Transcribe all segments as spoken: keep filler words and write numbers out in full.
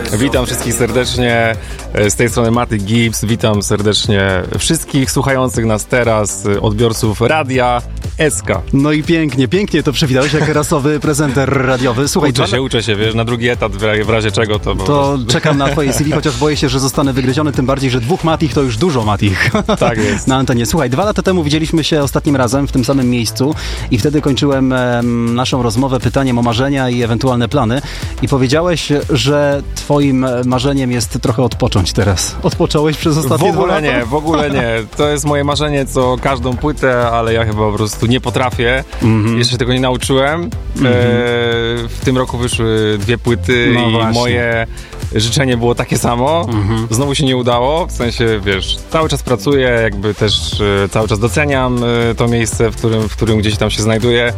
Witam wszystkich serdecznie, z tej strony Maty Gibbs, witam serdecznie wszystkich słuchających nas teraz, odbiorców radia S K. No i pięknie, pięknie to przywitałeś jak rasowy prezenter radiowy. Słuchaj, uczę się, uczę się, wiesz, na drugi etat w razie czego to... To czekam na twoje C V, chociaż boję się, że zostanę wygryziony, tym bardziej, że dwóch Matich to już dużo Matich. Tak jest. Na antenie. Słuchaj, dwa lata temu widzieliśmy się ostatnim razem w tym samym miejscu i wtedy kończyłem e, naszą rozmowę pytaniem o marzenia i ewentualne plany i powiedziałeś, że twoim marzeniem jest trochę odpocząć teraz. Odpocząłeś przez ostatnie dwa lata? W ogóle nie, w ogóle nie. To jest moje marzenie, co każdą płytę, ale ja chyba po prostu nie potrafię. Mm-hmm. Jeszcze tego nie nauczyłem. Mm-hmm. E, w tym roku wyszły dwie płyty no i właśnie. Moje życzenie było takie samo. Mm-hmm. Znowu się nie udało. W sensie, wiesz, cały czas pracuję, jakby też e, cały czas doceniam e, to miejsce, w którym, w którym gdzieś tam się znajduję.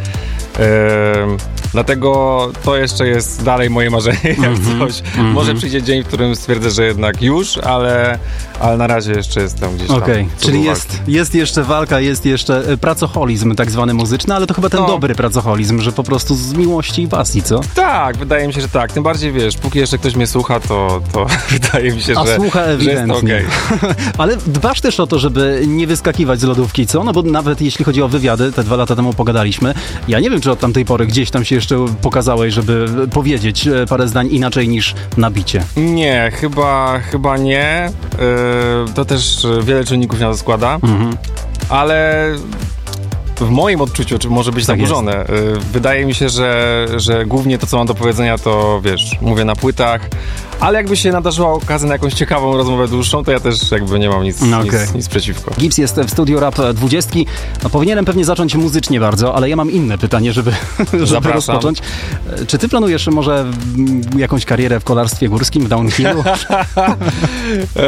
E, dlatego to jeszcze jest dalej moje marzenie, jak mm-hmm. coś. Mm-hmm. Może przyjdzie dzień, w którym stwierdzę, że jednak już, ale, ale na razie jeszcze jestem gdzieś tam. Okej, okay. Czyli jest, jest jeszcze walka, jest jeszcze pracoholizm tak zwany muzyczny, ale to chyba ten no. dobry pracoholizm, że po prostu z miłości i pasji, co? Tak, wydaje mi się, że tak. Tym bardziej, wiesz, póki jeszcze ktoś mnie słucha, to, to wydaje mi się, A że, słucha ewidentnie. że jest to okej. Ale dbasz też o to, żeby nie wyskakiwać z lodówki, co? No bo nawet jeśli chodzi o wywiady, te dwa lata temu pogadaliśmy, ja nie wiem, czy od tamtej pory gdzieś tam się jeszcze pokazałeś, żeby powiedzieć parę zdań inaczej niż na bicie. Nie, chyba, chyba nie. Yy, to też wiele czynników się na to składa, mhm. ale w moim odczuciu, czy może być tak zaburzone, yy, wydaje mi się, że, że głównie to, co mam do powiedzenia, to wiesz, mówię na płytach, ale jakby się nadarzyła okazja na jakąś ciekawą rozmowę dłuższą, to ja też jakby nie mam nic, no okay. nic, nic przeciwko. Gibbs jest w studiu Rap dwudziestki. No, powinienem pewnie zacząć muzycznie bardzo, ale ja mam inne pytanie, żeby, żeby rozpocząć. Czy ty planujesz może jakąś karierę w kolarstwie górskim, w downhillu? eee,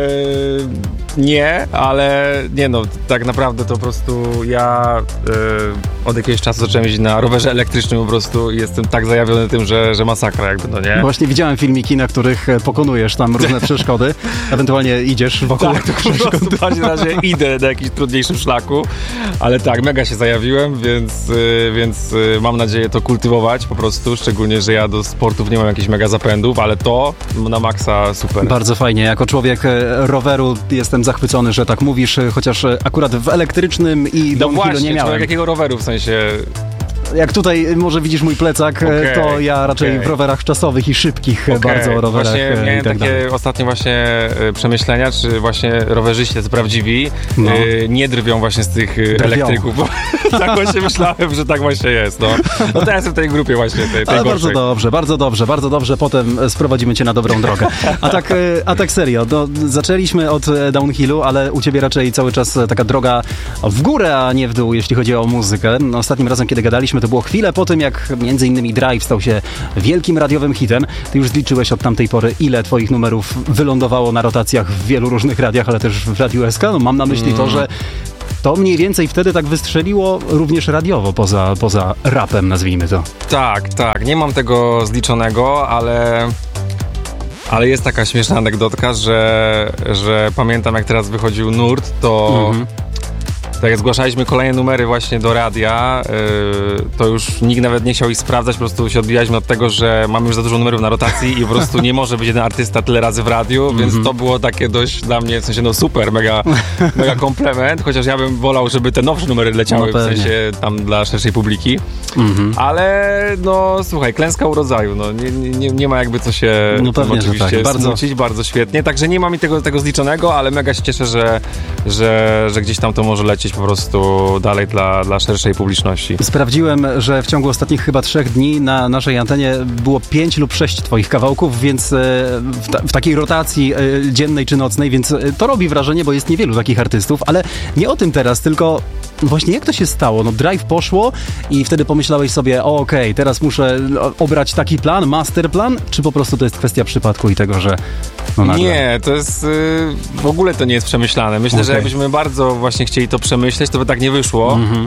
nie, ale nie no, tak naprawdę to po prostu ja e, od jakiegoś czasu zacząłem jeździć na rowerze elektrycznym po prostu i jestem tak zajawiony tym, że, że masakra jakby, no nie? Właśnie widziałem filmiki, na których pokonujesz tam różne przeszkody, ewentualnie idziesz wokół tak, tych przeszkód. W razie razie idę na jakimś trudniejszym szlaku, ale tak, mega się zajawiłem, więc, więc mam nadzieję to kultywować po prostu, szczególnie, że ja do sportów nie mam jakichś mega zapędów, ale to na maksa super. Bardzo fajnie, jako człowiek roweru jestem zachwycony, że tak mówisz, chociaż akurat w elektrycznym i no downhillu właśnie, nie miałem. Człowiek jakiego roweru w sensie... Jak tutaj może widzisz mój plecak, okay, to ja raczej okay. w rowerach czasowych i szybkich okay. bardzo rowerach. Właśnie miałem i tak takie dalej. ostatnie właśnie przemyślenia, czy właśnie rowerzyści tacy prawdziwi no. y, nie drwią właśnie z tych drwią. elektryków, bo tak właśnie myślałem, że tak właśnie jest. No, no to ja jestem w tej grupie właśnie, tej, tej Ale bardzo dobrze, bardzo dobrze, bardzo dobrze, potem sprowadzimy cię na dobrą drogę. A tak, a tak serio, no, zaczęliśmy od downhillu, ale u ciebie raczej cały czas taka droga w górę, a nie w dół, jeśli chodzi o muzykę. No, ostatnim razem, kiedy gadaliśmy, to było chwilę po tym, jak między innymi Drive stał się wielkim radiowym hitem. Ty już zliczyłeś od tamtej pory, ile twoich numerów wylądowało na rotacjach w wielu różnych radiach, ale też w Radiu S K. No, mam na myśli mm. to, że to mniej więcej wtedy tak wystrzeliło również radiowo, poza, poza rapem, nazwijmy to. Tak, tak. Nie mam tego zliczonego, ale... Ale jest taka śmieszna anegdotka, że, że pamiętam, jak teraz wychodził Nurt, to... Mm-hmm. Tak jak zgłaszaliśmy kolejne numery właśnie do radia, yy, to już nikt nawet nie chciał ich sprawdzać, po prostu się odbijaliśmy od tego, że mamy już za dużo numerów na rotacji i po prostu nie może być jeden artysta tyle razy w radiu, mm-hmm. więc to było takie dość dla mnie, w sensie no super, mega, mega komplement, chociaż ja bym wolał, żeby te nowsze numery leciały, no w sensie tam dla szerszej publiki, mm-hmm. ale no słuchaj, klęska urodzaju, no nie, nie, nie ma jakby co się no pewnie, oczywiście tak. bardzo... smucić, bardzo świetnie, także nie mam mi tego, tego zliczonego, ale mega się cieszę, że, że, że gdzieś tam to może lecieć po prostu dalej dla, dla szerszej publiczności. Sprawdziłem, że w ciągu ostatnich chyba trzech dni na naszej antenie było pięć lub sześć twoich kawałków, więc w, ta, w takiej rotacji dziennej czy nocnej, więc to robi wrażenie, bo jest niewielu takich artystów, ale nie o tym teraz, tylko właśnie jak to się stało? No Drive poszło i wtedy pomyślałeś sobie, o okej, okay, teraz muszę obrać taki plan, masterplan, czy po prostu to jest kwestia przypadku i tego, że no nagle... Nie, to jest yy, w ogóle to nie jest przemyślane. Myślę, okay. że jakbyśmy bardzo właśnie chcieli to przemyśleć, to by tak nie wyszło. Mm-hmm.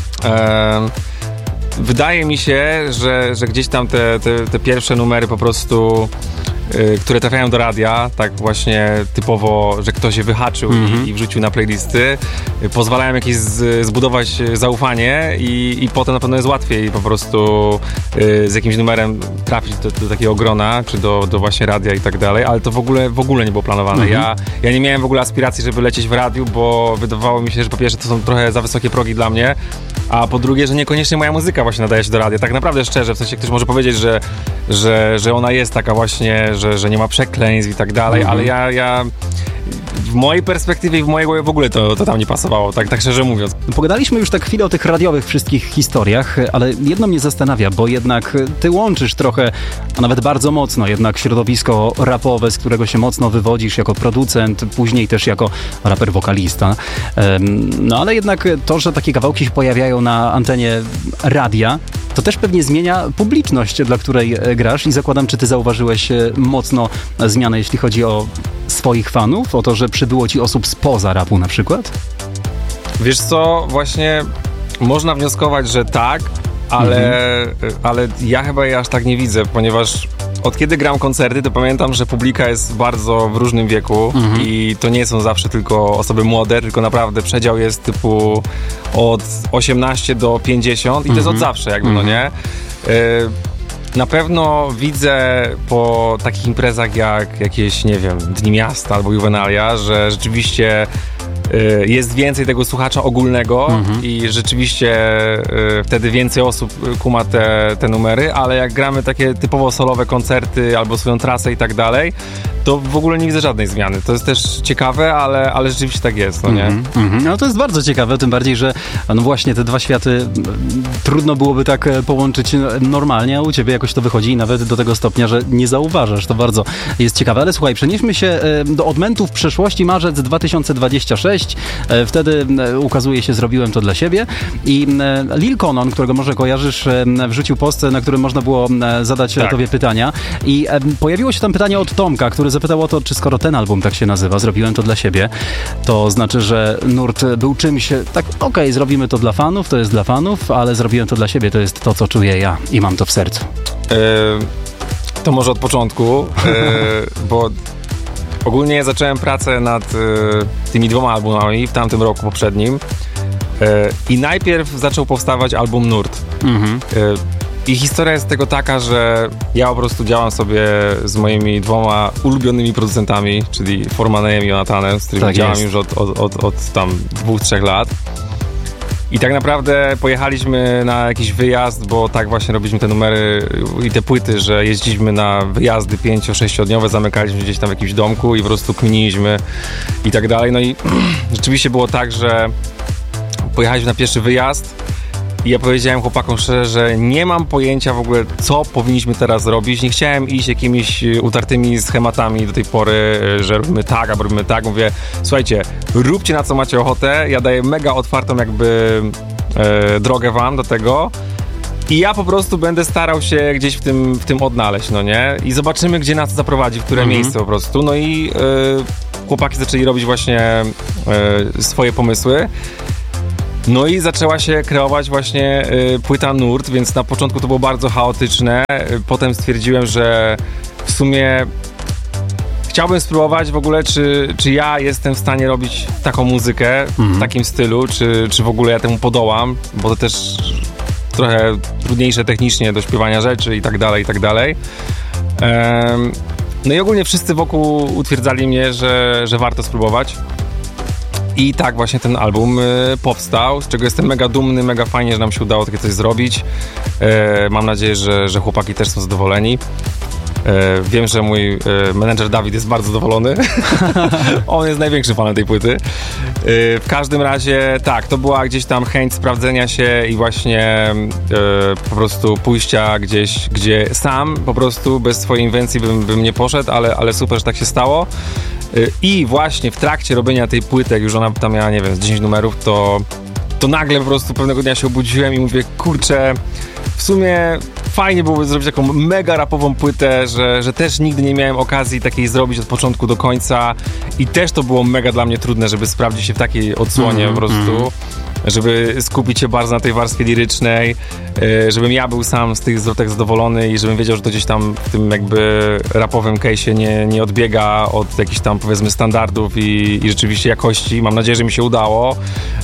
E, wydaje mi się, że, że gdzieś tam te, te, te pierwsze numery po prostu y, które trafiają do radia, tak właśnie typowo, że ktoś je wyhaczył mm-hmm. i, i wrzucił na playlisty, y, pozwalają jakieś z, zbudować zaufanie i, i potem na pewno jest łatwiej po prostu y, z jakimś numerem trafić do, do takiego grona, czy do, do właśnie radia i tak dalej, ale to w ogóle, w ogóle nie było planowane. Mm-hmm. Ja, ja nie miałem w ogóle aspiracji, żeby lecieć w radiu, bo wydawało mi się, że po pierwsze to są trochę za wysokie progi dla mnie, a po drugie, że niekoniecznie moja muzyka właśnie nadaje się do radia. Tak naprawdę szczerze, w sensie ktoś może powiedzieć, że, że, że ona jest taka właśnie, że, że nie ma przekleństw i tak dalej, mm-hmm. ale ja, ja w mojej perspektywie i w mojej głowie w ogóle to, to tam nie pasowało, tak, tak szczerze mówiąc. Pogadaliśmy już tak chwilę o tych radiowych wszystkich historiach, ale jedno mnie zastanawia, bo jednak ty łączysz trochę, a nawet bardzo mocno jednak środowisko rapowe, z którego się mocno wywodzisz jako producent, później też jako raper-wokalista. No ale jednak to, że takie kawałki się pojawiają na antenie radia, to też pewnie zmienia publiczność, dla której grasz i zakładam, czy ty zauważyłeś mocno zmianę, jeśli chodzi o swoich fanów, o to, że przybyło ci osób spoza rapu na przykład? Wiesz co, właśnie można wnioskować, że tak, ale, mhm. ale ja chyba je aż tak nie widzę, ponieważ od kiedy gram koncerty, to pamiętam, że publika jest bardzo w różnym wieku mhm. i to nie są zawsze tylko osoby młode, tylko naprawdę przedział jest typu od osiemnaście do pięćdziesiąt i mhm. to jest od zawsze jakby, mhm. no nie? Y- Na pewno widzę po takich imprezach jak jakieś, nie wiem, Dni Miasta albo Juvenalia, że rzeczywiście y, jest więcej tego słuchacza ogólnego mm-hmm. i rzeczywiście y, wtedy więcej osób kuma te, te numery, ale jak gramy takie typowo solowe koncerty albo swoją trasę i tak dalej, to w ogóle nie widzę żadnej zmiany. To jest też ciekawe, ale, ale rzeczywiście tak jest, no nie? Mm-hmm. No to jest bardzo ciekawe, tym bardziej, że no właśnie te dwa światy trudno byłoby tak połączyć normalnie, a u ciebie jakoś to wychodzi i nawet do tego stopnia, że nie zauważasz. To bardzo jest ciekawe. Ale słuchaj, przenieśmy się do odmętów przeszłości, marzec dwa tysiące dwudziesty szósty. Wtedy ukazuje się Zrobiłem to dla siebie i Lil Conon, którego może kojarzysz, wrzucił post, na którym można było zadać tak. tobie pytania i pojawiło się tam pytanie od Tomka, który zapytał o to, czy skoro ten album tak się nazywa, Zrobiłem to dla siebie, to znaczy, że nurt był czymś tak, okej, okay, zrobimy to dla fanów, to jest dla fanów, ale zrobiłem to dla siebie, to jest to, co czuję ja i mam to w sercu. Yy, to może od początku, yy, bo ogólnie zacząłem pracę nad yy, tymi dwoma albumami w tamtym roku poprzednim yy, i najpierw zaczął powstawać album Nurt. Mhm. Yy, I historia jest tego taka, że ja po prostu działam sobie z moimi dwoma ulubionymi producentami, czyli Formanejem i Jonathanem, z którymi tak działam jest. już od, od, od, od tam dwóch, trzech lat. I tak naprawdę pojechaliśmy na jakiś wyjazd, bo tak właśnie robiliśmy te numery i te płyty, że jeździliśmy na wyjazdy pięcio sześciodniowe, zamykaliśmy gdzieś tam w jakimś domku i po prostu kminiliśmy i tak dalej. No i rzeczywiście było tak, że pojechaliśmy na pierwszy wyjazd i ja powiedziałem chłopakom szczerze, że nie mam pojęcia w ogóle, co powinniśmy teraz robić. Nie chciałem iść jakimiś utartymi schematami do tej pory, że robimy tak, albo robimy tak. Mówię, słuchajcie, róbcie na co macie ochotę. Ja daję mega otwartą jakby e, drogę wam do tego i ja po prostu będę starał się gdzieś w tym, w tym odnaleźć, no nie? I zobaczymy, gdzie nas to zaprowadzi, w które mhm. miejsce po prostu. No i e, chłopaki zaczęli robić właśnie e, swoje pomysły. No i zaczęła się kreować właśnie y, płyta Nurt, więc na początku to było bardzo chaotyczne. Y, potem stwierdziłem, że w sumie chciałbym spróbować w ogóle, czy, czy ja jestem w stanie robić taką muzykę mhm. w takim stylu, czy, czy w ogóle ja temu podołam, bo to też trochę trudniejsze technicznie do śpiewania rzeczy i tak dalej, i tak dalej. Ym, no i ogólnie wszyscy wokół utwierdzali mnie, że, że warto spróbować. I tak właśnie ten album y, powstał, z czego jestem mega dumny, mega fajnie, że nam się udało takie coś zrobić. E, mam nadzieję, że, że chłopaki też są zadowoleni. E, wiem, że mój e, menedżer Dawid jest bardzo zadowolony. On jest największym fanem tej płyty. E, w każdym razie tak, to była gdzieś tam chęć sprawdzenia się i właśnie e, po prostu pójścia gdzieś, gdzie sam po prostu bez swojej inwencji bym, bym nie poszedł, ale, ale super, że tak się stało. I właśnie w trakcie robienia tej płyty, jak już ona tam miała, nie wiem, z dziesięć numerów, to, to nagle po prostu pewnego dnia się obudziłem i mówię, kurczę, w sumie fajnie byłoby zrobić taką mega rapową płytę, że, że też nigdy nie miałem okazji takiej zrobić od początku do końca i też to było mega dla mnie trudne, żeby sprawdzić się w takiej odsłonie mm, po prostu. żeby skupić się bardzo na tej warstwie lirycznej, żebym ja był sam z tych zwrotek zadowolony i żebym wiedział, że to gdzieś tam w tym jakby rapowym case'ie nie, nie odbiega od jakichś tam powiedzmy standardów i, i rzeczywiście jakości. Mam nadzieję, że mi się udało.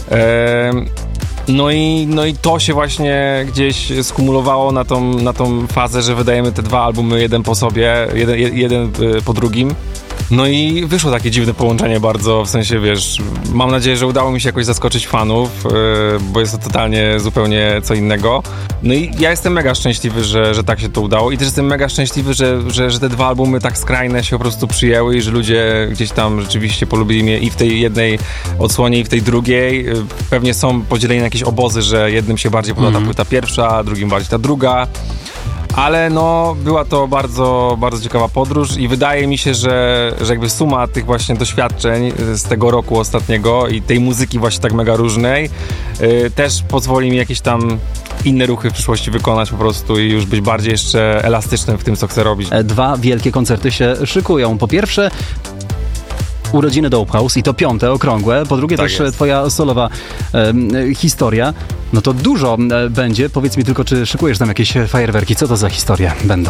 No i, no i to się właśnie gdzieś skumulowało na tą, na tą fazę, że wydajemy te dwa albumy jeden po sobie, jeden, jeden po drugim. No i wyszło takie dziwne połączenie bardzo, w sensie, wiesz, mam nadzieję, że udało mi się jakoś zaskoczyć fanów, yy, bo jest to totalnie zupełnie co innego. No i ja jestem mega szczęśliwy, że, że tak się to udało i też jestem mega szczęśliwy, że, że, że te dwa albumy tak skrajne się po prostu przyjęły i że ludzie gdzieś tam rzeczywiście polubili mnie i w tej jednej odsłonie i w tej drugiej. Yy, pewnie są podzieleni na jakieś obozy, że jednym się bardziej podoba mm. ta płyta pierwsza, drugim bardziej ta druga. Ale no, była to bardzo, bardzo ciekawa podróż i wydaje mi się, że, że jakby suma tych właśnie doświadczeń z tego roku ostatniego i tej muzyki właśnie tak mega różnej yy, też pozwoli mi jakieś tam inne ruchy w przyszłości wykonać po prostu i już być bardziej jeszcze elastycznym w tym, co chcę robić. Dwa wielkie koncerty się szykują. Po pierwsze urodziny Dope House i to piąte, okrągłe. Po drugie tak też jest. Twoja solowa e, historia. No to dużo e, będzie. Powiedz mi tylko, czy szykujesz tam jakieś fajerwerki? Co to za historie będą?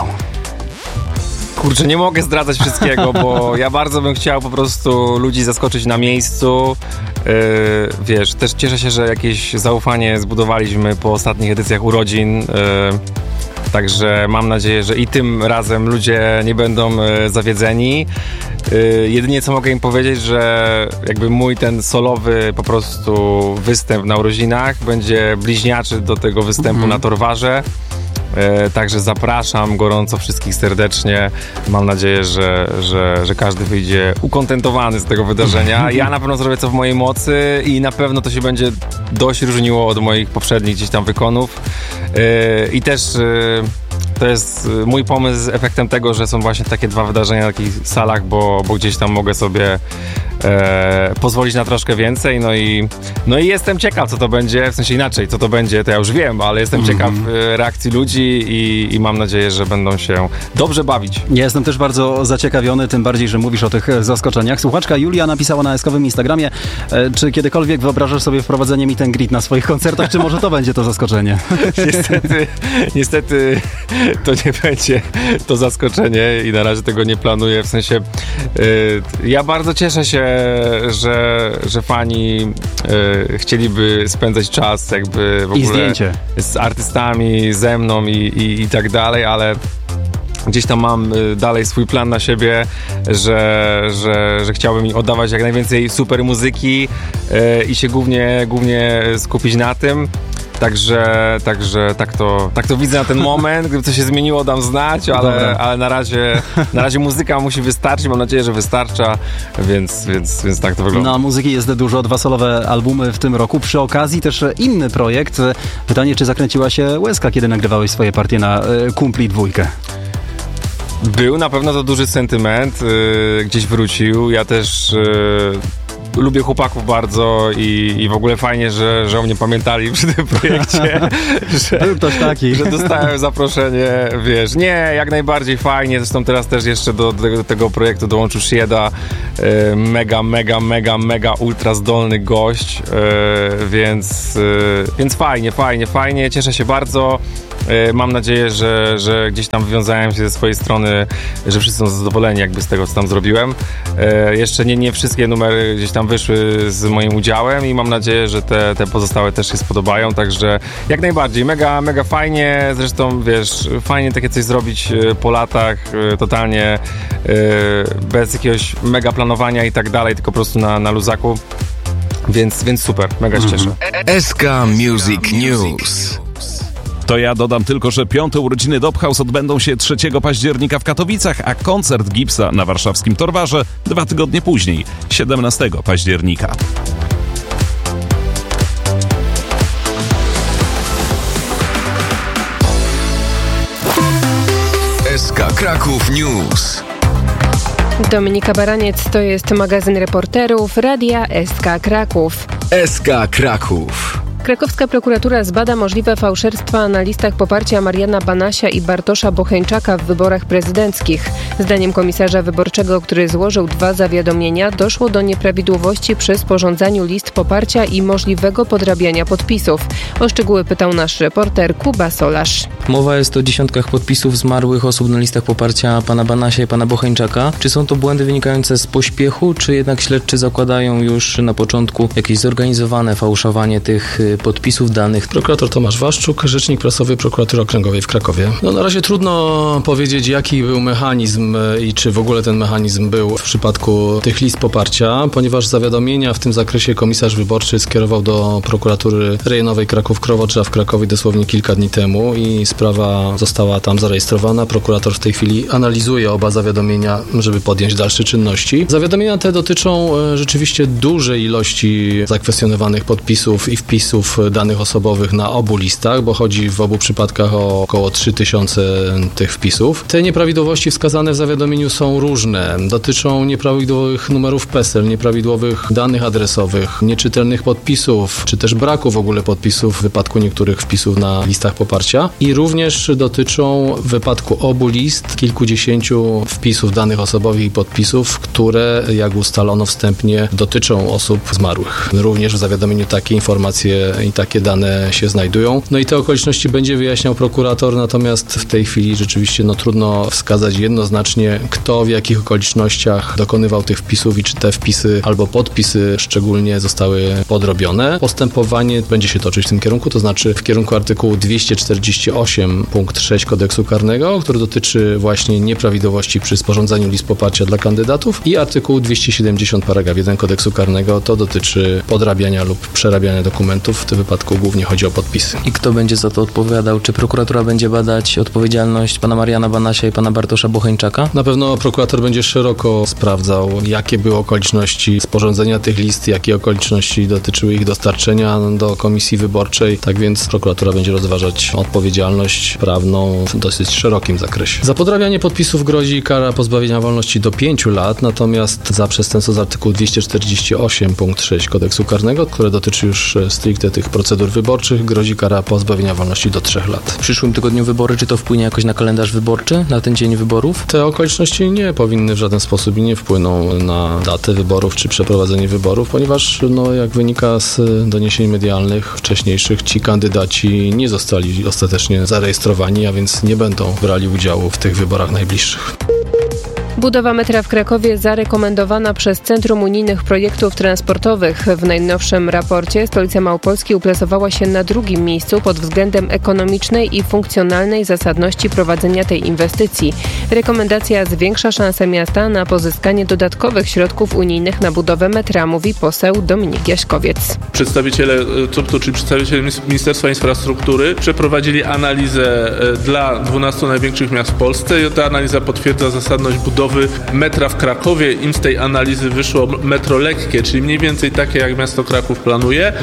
Kurczę, nie mogę zdradzać wszystkiego, bo ja bardzo bym chciał po prostu ludzi zaskoczyć na miejscu. Yy, wiesz, też cieszę się, że jakieś zaufanie zbudowaliśmy po ostatnich edycjach urodzin. Yy, Także mam nadzieję, że i tym razem ludzie nie będą e, zawiedzeni. E, jedynie co mogę im powiedzieć, że jakby mój ten solowy po prostu występ na urodzinach będzie bliźniaczy do tego występu mm-hmm. na Torwarze. E, także zapraszam gorąco wszystkich serdecznie. Mam nadzieję, że, że, że każdy wyjdzie ukontentowany z tego wydarzenia. Ja na pewno zrobię co w mojej mocy i na pewno to się będzie dość różniło od moich poprzednich gdzieś tam wykonów. E, I też e, to jest mój pomysł z efektem tego, że są właśnie takie dwa wydarzenia na takich salach, bo, bo gdzieś tam mogę sobie e, pozwolić na troszkę więcej. No i, no i jestem ciekaw, co to będzie, w sensie inaczej, co to będzie, to ja już wiem, ale jestem mm-hmm. ciekaw reakcji ludzi i, i mam nadzieję, że będą się dobrze bawić. Ja jestem też bardzo zaciekawiony, tym bardziej, że mówisz o tych zaskoczeniach. Słuchaczka Julia napisała na eskowym Instagramie, e, czy kiedykolwiek wyobrażasz sobie wprowadzenie meet and greet na swoich koncertach, czy może to będzie to zaskoczenie? niestety, niestety to nie będzie to zaskoczenie i na razie tego nie planuję, w sensie y, ja bardzo cieszę się, że, że fani y, chcieliby spędzać czas jakby w ogóle I zdjęcie. z artystami, ze mną i, i, i tak dalej, ale gdzieś tam mam dalej swój plan na siebie, że, że, że chciałbym im oddawać jak najwięcej super muzyki y, i się głównie, głównie skupić na tym. Także, także tak, to, tak to widzę na ten moment. Gdyby coś się zmieniło, dam znać, ale, ale na, razie, na razie muzyka musi wystarczyć. Mam nadzieję, że wystarcza, więc, więc, więc tak to wygląda. No, muzyki jest dużo, dwa solowe albumy w tym roku. Przy okazji też inny projekt. Pytanie, czy zakręciła się łezka, kiedy nagrywałeś swoje partie na y, Kumpli dwójkę? Był, na pewno to duży sentyment. Y, gdzieś wrócił. Ja też... Y, lubię chłopaków bardzo i, i w ogóle fajnie, że, że o mnie pamiętali przy tym projekcie. że, Był ktoś taki. Że dostałem zaproszenie, wiesz. Nie, jak najbardziej fajnie. Zresztą teraz też jeszcze do, do, do tego projektu dołączył Shieda. E, mega, mega, mega, mega ultra zdolny gość. E, więc, e, więc fajnie, fajnie, fajnie. Cieszę się bardzo. E, mam nadzieję, że, że gdzieś tam wywiązałem się ze swojej strony, że wszyscy są zadowoleni jakby z tego, co tam zrobiłem. E, jeszcze nie, nie wszystkie numery gdzieś tam wyszły z moim udziałem i mam nadzieję, że te, te pozostałe też się spodobają, także jak najbardziej, mega, mega fajnie, zresztą wiesz, fajnie takie coś zrobić po latach, totalnie bez jakiegoś mega planowania i tak dalej, tylko po prostu na, na luzaku, więc, więc super, mega się cieszę. S K Music News. To ja dodam tylko, że piąte urodziny Dope House odbędą się trzeciego października w Katowicach, a koncert Gipsa na warszawskim Torwarze dwa tygodnie później, siedemnastego października. S K Kraków News. Dominika Baraniec, to jest magazyn reporterów Radia S K Kraków. S K Kraków. Krakowska prokuratura zbada możliwe fałszerstwa na listach poparcia Mariana Banasia i Bartosza Bocheńczaka w wyborach prezydenckich. Zdaniem komisarza wyborczego, który złożył dwa zawiadomienia, doszło do nieprawidłowości przy sporządzaniu list poparcia i możliwego podrabiania podpisów. O szczegóły pytał nasz reporter Kuba Solarz. Mowa jest o dziesiątkach podpisów zmarłych osób na listach poparcia pana Banasia i pana Bocheńczaka. Czy są to błędy wynikające z pośpiechu, czy jednak śledczy zakładają już na początku jakieś zorganizowane fałszowanie tych podpisów danych? Prokurator Tomasz Waszczuk, rzecznik prasowy Prokuratury Okręgowej w Krakowie. No na razie trudno powiedzieć, jaki był mechanizm i czy w ogóle ten mechanizm był w przypadku tych list poparcia, ponieważ zawiadomienia w tym zakresie komisarz wyborczy skierował do Prokuratury Rejonowej Kraków-Krowodrza w Krakowie dosłownie kilka dni temu i sprawa została tam zarejestrowana. Prokurator w tej chwili analizuje oba zawiadomienia, żeby podjąć dalsze czynności. Zawiadomienia te dotyczą rzeczywiście dużej ilości zakwestionowanych podpisów i wpisów danych osobowych na obu listach, bo chodzi w obu przypadkach o około trzy tysiące tych wpisów. Te nieprawidłowości wskazane w zawiadomieniu są różne. Dotyczą nieprawidłowych numerów PESEL, nieprawidłowych danych adresowych, nieczytelnych podpisów, czy też braku w ogóle podpisów w wypadku niektórych wpisów na listach poparcia i również dotyczą w wypadku obu list kilkudziesięciu wpisów danych osobowych i podpisów, które, jak ustalono wstępnie, dotyczą osób zmarłych. Również w zawiadomieniu takie informacje i takie dane się znajdują. No i te okoliczności będzie wyjaśniał prokurator, natomiast w tej chwili rzeczywiście no, trudno wskazać jednoznacznie, kto w jakich okolicznościach dokonywał tych wpisów i czy te wpisy albo podpisy szczególnie zostały podrobione. Postępowanie będzie się toczyć w tym kierunku, to znaczy w kierunku artykułu dwieście czterdzieści osiem punkt sześć Kodeksu Karnego, który dotyczy właśnie nieprawidłowości przy sporządzaniu list poparcia dla kandydatów i artykułu dwieście siedemdziesiąt paragraf jeden Kodeksu Karnego, to dotyczy podrabiania lub przerabiania dokumentów, w tym wypadku głównie chodzi o podpisy. I kto będzie za to odpowiadał? Czy prokuratura będzie badać odpowiedzialność pana Mariana Banasia i pana Bartosza Bocheńczaka? Na pewno prokurator będzie szeroko sprawdzał, jakie były okoliczności sporządzenia tych list, jakie okoliczności dotyczyły ich dostarczenia do komisji wyborczej. Tak więc prokuratura będzie rozważać odpowiedzialność prawną w dosyć szerokim zakresie. Za podrabianie podpisów grozi kara pozbawienia wolności do pięciu lat, natomiast za przestępstwo z artykułu dwieście czterdzieści osiem punkt sześć Kodeksu Karnego, które dotyczy już stricte tych procedur wyborczych, grozi kara pozbawienia wolności do trzech lat. W przyszłym tygodniu wybory, czy to wpłynie jakoś na kalendarz wyborczy, na ten dzień wyborów? Te okoliczności nie powinny w żaden sposób i nie wpłyną na datę wyborów czy przeprowadzenie wyborów, ponieważ no, jak wynika z doniesień medialnych wcześniejszych, ci kandydaci nie zostali ostatecznie zarejestrowani, a więc nie będą brali udziału w tych wyborach najbliższych. Budowa metra w Krakowie zarekomendowana przez Centrum Unijnych Projektów Transportowych. W najnowszym raporcie stolica Małopolski uplasowała się na drugim miejscu pod względem ekonomicznej i funkcjonalnej zasadności prowadzenia tej inwestycji. Rekomendacja zwiększa szanse miasta na pozyskanie dodatkowych środków unijnych na budowę metra, mówi poseł Dominik Jaśkowiec. Przedstawiciele C U P T u, czyli przedstawiciele Ministerstwa Infrastruktury, przeprowadzili analizę dla dwunastu największych miast w Polsce i ta analiza potwierdza zasadność budowy metra w Krakowie. Im z tej analizy wyszło metro lekkie, czyli mniej więcej takie, jak miasto Kraków planuje.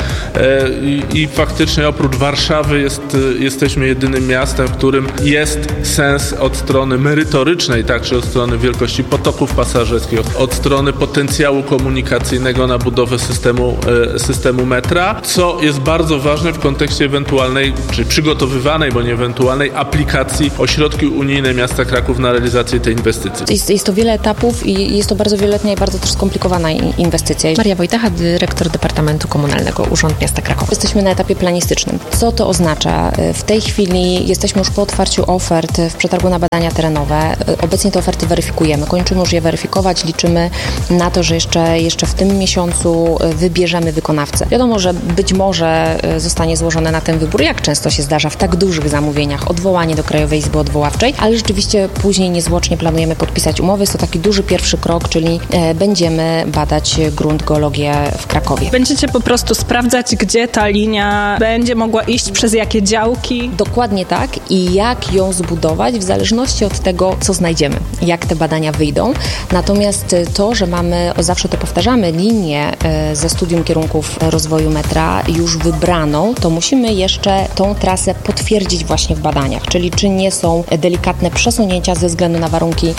I, i faktycznie oprócz Warszawy jest, jesteśmy jedynym miastem, w którym jest sens od strony merytorycznej, także od strony wielkości potoków pasażerskich, od strony potencjału komunikacyjnego na budowę systemu, systemu metra, co jest bardzo ważne w kontekście ewentualnej, czy przygotowywanej, bo nie ewentualnej aplikacji o środki unijne miasta Kraków na realizację tej inwestycji. Jest, jest to wiele etapów i jest to bardzo wieloletnia i bardzo też skomplikowana inwestycja. Maria Wojtacha, dyrektor Departamentu Komunalnego Urząd Miasta Krakowa. Jesteśmy na etapie planistycznym. Co to oznacza? W tej chwili jesteśmy już po otwarciu ofert w przetargu na badania terenowe. Obecnie te oferty weryfikujemy. Kończymy już je weryfikować. Liczymy na to, że jeszcze, jeszcze w tym miesiącu wybierzemy wykonawcę. Wiadomo, że być może zostanie złożone na ten wybór, jak często się zdarza w tak dużych zamówieniach, odwołanie do Krajowej Izby Odwoławczej, ale rzeczywiście później niezwłocznie planujemy podpisać umowy. Jest to taki duży pierwszy krok, czyli e, będziemy badać grunt, geologię w Krakowie. Będziecie po prostu sprawdzać, gdzie ta linia będzie mogła iść, przez jakie działki? Dokładnie tak i jak ją zbudować w zależności od tego, co znajdziemy, jak te badania wyjdą. Natomiast to, że mamy, zawsze to powtarzamy, linię e, ze studium kierunków rozwoju metra już wybraną, to musimy jeszcze tą trasę potwierdzić właśnie w badaniach, czyli czy nie są delikatne przesunięcia ze względu na warunki geologiczne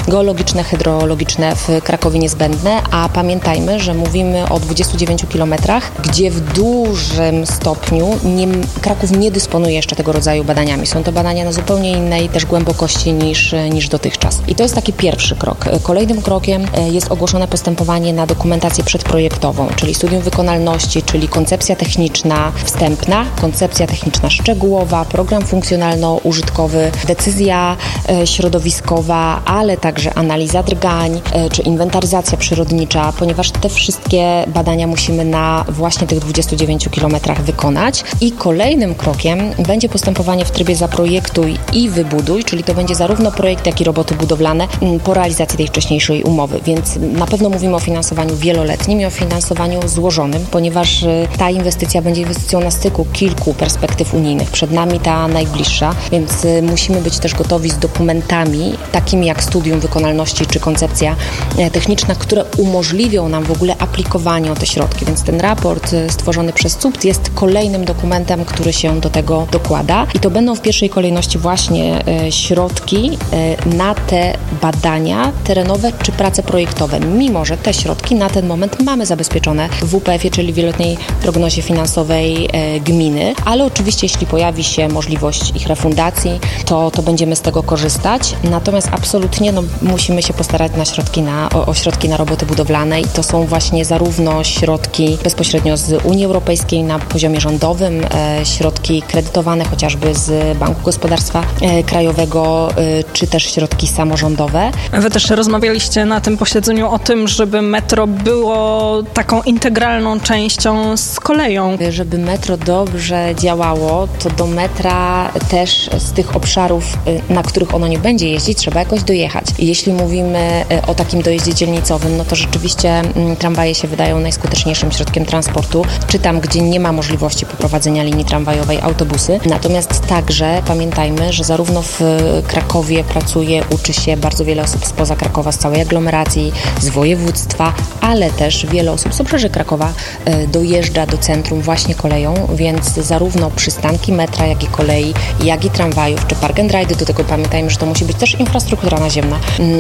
bezpieczne, hydrologiczne w Krakowie niezbędne, a pamiętajmy, że mówimy o dwudziestu dziewięciu kilometrach, gdzie w dużym stopniu nie, Kraków nie dysponuje jeszcze tego rodzaju badaniami. Są to badania na zupełnie innej też głębokości niż, niż dotychczas. I to jest taki pierwszy krok. Kolejnym krokiem jest ogłoszone postępowanie na dokumentację przedprojektową, czyli studium wykonalności, czyli koncepcja techniczna wstępna, koncepcja techniczna szczegółowa, program funkcjonalno-użytkowy, decyzja e, środowiskowa, ale także analiza drgań e, czy inwentaryzacja przyrodnicza, ponieważ te wszystkie badania musimy na właśnie tych dwudziestu dziewięciu kilometrach wykonać. I kolejnym krokiem będzie postępowanie w trybie zaprojektuj i wybuduj, czyli to będzie zarówno projekt, jak i roboty budowlane m, po realizacji tej wcześniejszej umowy. Więc na pewno mówimy o finansowaniu wieloletnim i o finansowaniu złożonym, ponieważ e, ta inwestycja będzie inwestycją na styku kilku perspektyw unijnych. Przed nami ta najbliższa, więc y, musimy być też gotowi z dokumentami, takimi jak studium wykonalności czy koncepcja y, techniczna, które umożliwią nam w ogóle aplikowanie o te środki. Więc ten raport y, stworzony przez C U P T jest kolejnym dokumentem, który się do tego dokłada i to będą w pierwszej kolejności właśnie y, środki y, na te badania terenowe czy prace projektowe, mimo że te środki na ten moment mamy zabezpieczone w W P F-ie, czyli wieloletniej prognozie finansowej y, gminy, ale oczywiście jeśli pojawi się możliwość ich refundacji, to, to będziemy z tego korzystać. Natomiast absolutnie no, musimy się postarać na środki na, o, o środki na roboty budowlane i to są właśnie zarówno środki bezpośrednio z Unii Europejskiej na poziomie rządowym, e, środki kredytowane chociażby z Banku Gospodarstwa e, Krajowego, e, czy też środki samorządowe. Wy też rozmawialiście na tym posiedzeniu o tym, żeby metro było taką integralną częścią z koleją. Żeby metro dobrze działało, to do metra też z tych obszarów, na których ono nie będzie jeździć, trzeba jakoś dojechać. Jeśli mówimy o takim dojeździe dzielnicowym, no to rzeczywiście tramwaje się wydają najskuteczniejszym środkiem transportu, czy tam, gdzie nie ma możliwości poprowadzenia linii tramwajowej, autobusy. Natomiast także pamiętajmy, że zarówno w Krakowie pracuje, uczy się bardzo wiele osób spoza Krakowa, z całej aglomeracji, z województwa, ale też wiele osób z obrzeży Krakowa dojeżdża do centrum właśnie koleją, więc zarówno przystanki metra, jak i kolei, jak i tramwajów, czy park and ride, do tego pamiętajmy, że to musi być też infrastruktura naziemna,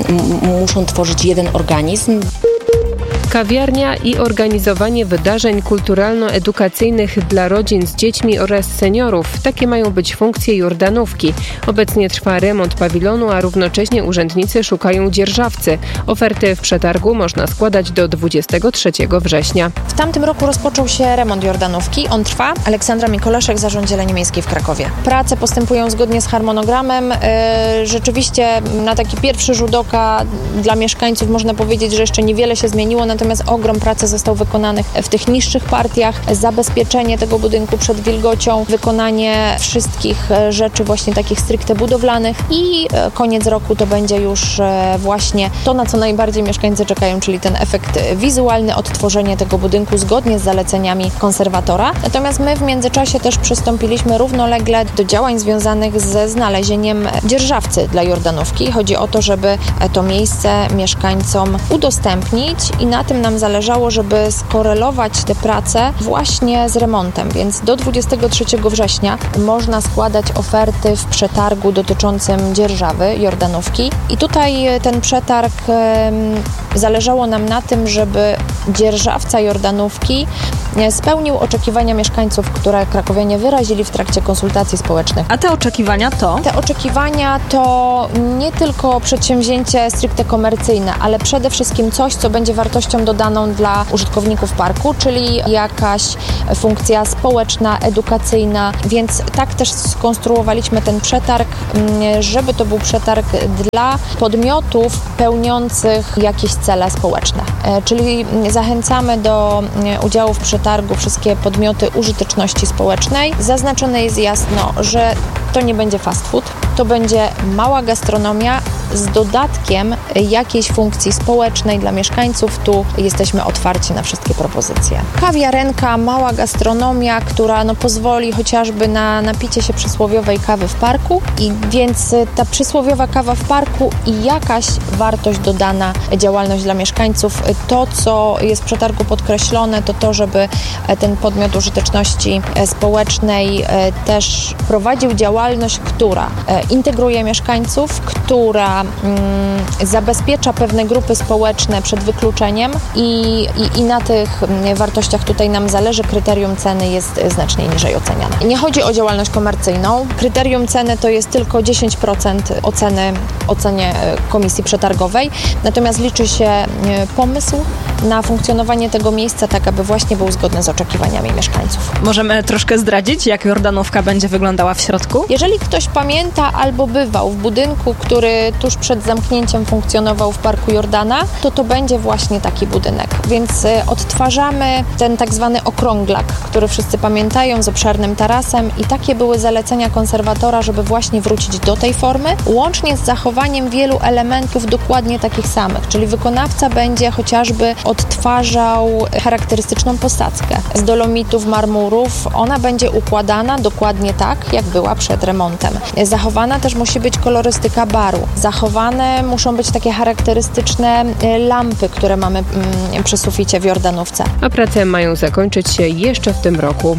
M- muszą tworzyć jeden organizm. Kawiarnia i organizowanie wydarzeń kulturalno-edukacyjnych dla rodzin z dziećmi oraz seniorów. Takie mają być funkcje Jordanówki. Obecnie trwa remont pawilonu, a równocześnie urzędnicy szukają dzierżawcy. Oferty w przetargu można składać do dwudziestego trzeciego września. W tamtym roku rozpoczął się remont Jordanówki. On trwa. Aleksandra Mikolaszek, Zarząd Zieleni Miejskiej w Krakowie. Prace postępują zgodnie z harmonogramem. Rzeczywiście na taki pierwszy rzut oka dla mieszkańców można powiedzieć, że jeszcze niewiele się zmieniło, natomiast ogrom pracy został wykonanych w tych niższych partiach. Zabezpieczenie tego budynku przed wilgocią, wykonanie wszystkich rzeczy właśnie takich stricte budowlanych i koniec roku to będzie już właśnie to, na co najbardziej mieszkańcy czekają, czyli ten efekt wizualny, odtworzenie tego budynku zgodnie z zaleceniami konserwatora. Natomiast my w międzyczasie też przystąpiliśmy równolegle do działań związanych ze znalezieniem dzierżawcy dla Jordanówki. Chodzi o to, żeby to miejsce mieszkańcom udostępnić i na tym nam zależało, żeby skorelować te prace właśnie z remontem, więc do dwudziestego trzeciego września można składać oferty w przetargu dotyczącym dzierżawy Jordanówki i tutaj ten przetarg zależało nam na tym, żeby dzierżawca Jordanówki spełnił oczekiwania mieszkańców, które krakowianie wyrazili w trakcie konsultacji społecznych. A te oczekiwania to? Te oczekiwania to nie tylko przedsięwzięcie stricte komercyjne, ale przede wszystkim coś, co będzie wartością dodaną dla użytkowników parku, czyli jakaś funkcja społeczna, edukacyjna, więc tak też skonstruowaliśmy ten przetarg, żeby to był przetarg dla podmiotów pełniących jakieś cele społeczne. Czyli zachęcamy do udziału w przetargu wszystkie podmioty użyteczności społecznej. Zaznaczone jest jasno, że to nie będzie fast food, to będzie mała gastronomia z dodatkiem jakiejś funkcji społecznej dla mieszkańców. Tu jesteśmy otwarci na wszystkie propozycje. Kawiarenka, mała gastronomia, która no, pozwoli chociażby na napicie się przysłowiowej kawy w parku i więc ta przysłowiowa kawa w parku i jakaś wartość dodana, działalność dla mieszkańców. To, co jest w przetargu podkreślone, to to, żeby ten podmiot użyteczności społecznej też prowadził działalność, która integruje mieszkańców, która mm, zabezpiecza pewne grupy społeczne przed wykluczeniem i, i, i na tych wartościach tutaj nam zależy. Kryterium ceny jest znacznie niżej oceniane. Nie chodzi o działalność komercyjną. Kryterium ceny to jest tylko dziesięć procent oceny ocenie komisji przetargowej, natomiast liczy się pomysł na funkcjonowanie tego miejsca tak, aby właśnie był zgodny z oczekiwaniami mieszkańców. Możemy troszkę zdradzić, jak Jordanówka będzie wyglądała w środku? Jeżeli ktoś pamięta albo bywał w budynku, który tuż przed zamknięciem funkcjonował w Parku Jordana, to to będzie właśnie taki budynek. Więc odtwarzamy ten tak zwany okrąglak, który wszyscy pamiętają, z obszernym tarasem i takie były zalecenia konserwatora, żeby właśnie wrócić do tej formy, łącznie z zachowaniem wielu elementów dokładnie takich samych, czyli wykonawca będzie chociażby odtwarzał charakterystyczną posadzkę z dolomitów, marmurów. Ona będzie układana dokładnie tak, jak była przed remontem. Zachowana też musi być kolorystyka baru. Zachowane muszą być takie charakterystyczne lampy, które mamy przy suficie w Jordanówce. A prace mają zakończyć się jeszcze w tym roku.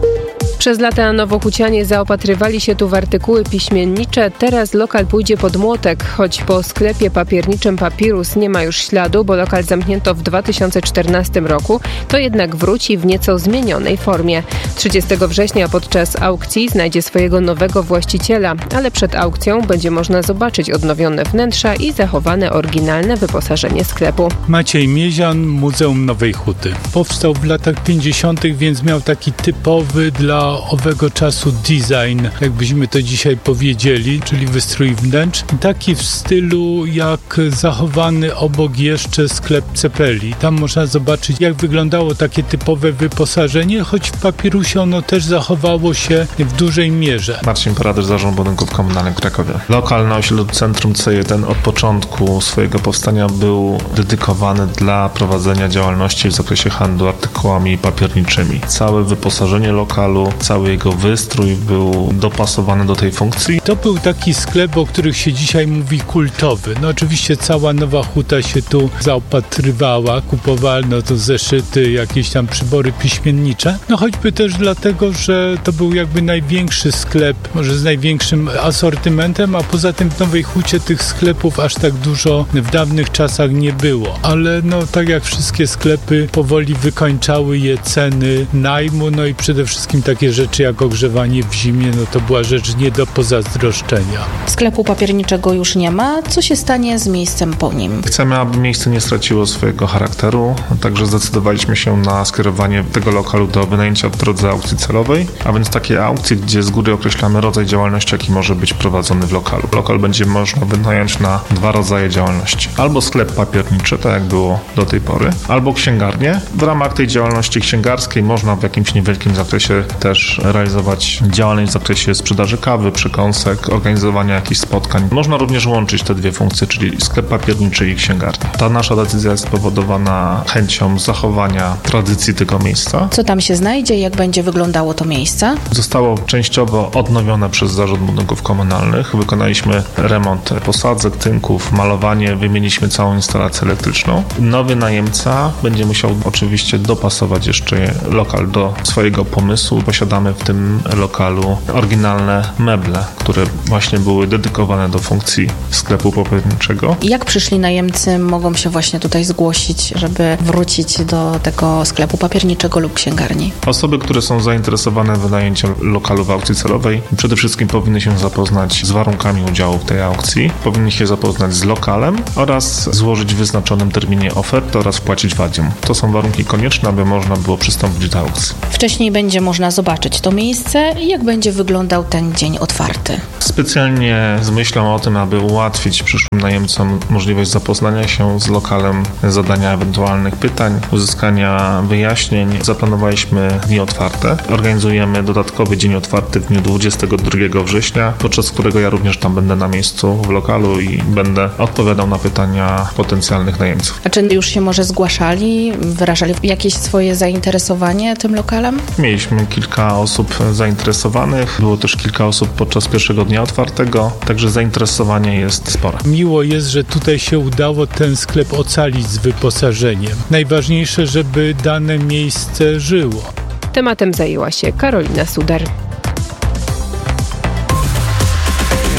Przez lata nowohucianie zaopatrywali się tu w artykuły piśmiennicze, teraz lokal pójdzie pod młotek, choć po sklepie papierniczym Papirus nie ma już śladu, bo lokal zamknięto w dwa tysiące czternastym roku, to jednak wróci w nieco zmienionej formie. trzydziestego września podczas aukcji znajdzie swojego nowego właściciela, ale przed aukcją będzie można zobaczyć odnowione wnętrza i zachowane oryginalne wyposażenie sklepu. Maciej Miezian, Muzeum Nowej Huty. Powstał w latach pięćdziesiątych, więc miał taki typowy dla owego czasu design, jakbyśmy to dzisiaj powiedzieli, czyli wystrój wnętrz. Taki w stylu jak zachowany obok jeszcze sklep Cepeli. Tam można zobaczyć, jak wyglądało takie typowe wyposażenie, choć w Papirusie ono też zachowało się w dużej mierze. Marcin Paradysz, Zarząd Budynków Komunalnych w Krakowie. Lokal na osiedlu Centrum C jeden od początku swojego powstania był dedykowany dla prowadzenia działalności w zakresie handlu artykułami papierniczymi. Całe wyposażenie lokalu, cały jego wystrój był dopasowany do tej funkcji. To był taki sklep, o których się dzisiaj mówi kultowy. No oczywiście cała Nowa Huta się tu zaopatrywała, kupowano to zeszyty, jakieś tam przybory piśmiennicze. No choćby też dlatego, że to był jakby największy sklep, może z największym asortymentem, a poza tym w Nowej Hucie tych sklepów aż tak dużo w dawnych czasach nie było. Ale no tak jak wszystkie sklepy, powoli wykończały je ceny najmu, no i przede wszystkim takie rzeczy jak ogrzewanie w zimie, no to była rzecz nie do pozazdroszczenia. Sklepu papierniczego już nie ma. Co się stanie z miejscem po nim? Chcemy, aby miejsce nie straciło swojego charakteru, także zdecydowaliśmy się na skierowanie tego lokalu do wynajęcia w drodze aukcji celowej, a więc takiej aukcji, gdzie z góry określamy rodzaj działalności, jaki może być prowadzony w lokalu. Lokal będzie można wynająć na dwa rodzaje działalności. Albo sklep papierniczy, tak jak było do tej pory, albo księgarnię. W ramach tej działalności księgarskiej można w jakimś niewielkim zakresie też realizować działalność w zakresie sprzedaży kawy, przekąsek, organizowania jakichś spotkań. Można również łączyć te dwie funkcje, czyli sklep papierniczy i księgarnia. Ta nasza decyzja jest spowodowana chęcią zachowania tradycji tego miejsca. Co tam się znajdzie i jak będzie wyglądało to miejsce? Zostało częściowo odnowione przez Zarząd Budynków Komunalnych. Wykonaliśmy remont posadzek, tynków, malowanie, wymieniliśmy całą instalację elektryczną. Nowy najemca będzie musiał oczywiście dopasować jeszcze lokal do swojego pomysłu. Posiadamy w tym lokalu oryginalne meble, które właśnie były dedykowane do funkcji sklepu papierniczego. Jak przyszli najemcy mogą się właśnie tutaj zgłosić, żeby wrócić do tego sklepu papierniczego lub księgarni? Osoby, które są zainteresowane wynajęciem lokalu w aukcji celowej, przede wszystkim powinny się zapoznać z warunkami udziału w tej aukcji, powinny się zapoznać z lokalem oraz złożyć w wyznaczonym terminie ofertę oraz wpłacić wadium. To są warunki konieczne, aby można było przystąpić do aukcji. Wcześniej będzie można zobaczyć to miejsce i jak będzie wyglądał ten dzień otwarty. Specjalnie z myślą o tym, aby ułatwić przyszłym najemcom możliwość zapoznania się z lokalem, zadania ewentualnych pytań, uzyskania wyjaśnień, zaplanowaliśmy dni otwarte. Organizujemy dodatkowy dzień otwarty w dniu dwudziestego drugiego września, podczas którego ja również tam będę na miejscu w lokalu i będę odpowiadał na pytania potencjalnych najemców. A czy już się może zgłaszali, wyrażali jakieś swoje zainteresowanie tym lokalem? Mieliśmy kilka osób zainteresowanych, było też kilka osób podczas pierwszego dnia otwartego, także zainteresowanie jest spore. Miło jest, że tutaj się udało ten sklep ocalić z wyposażeniem. Najważniejsze, żeby dane miejsce żyło. Tematem zajęła się Karolina Suder.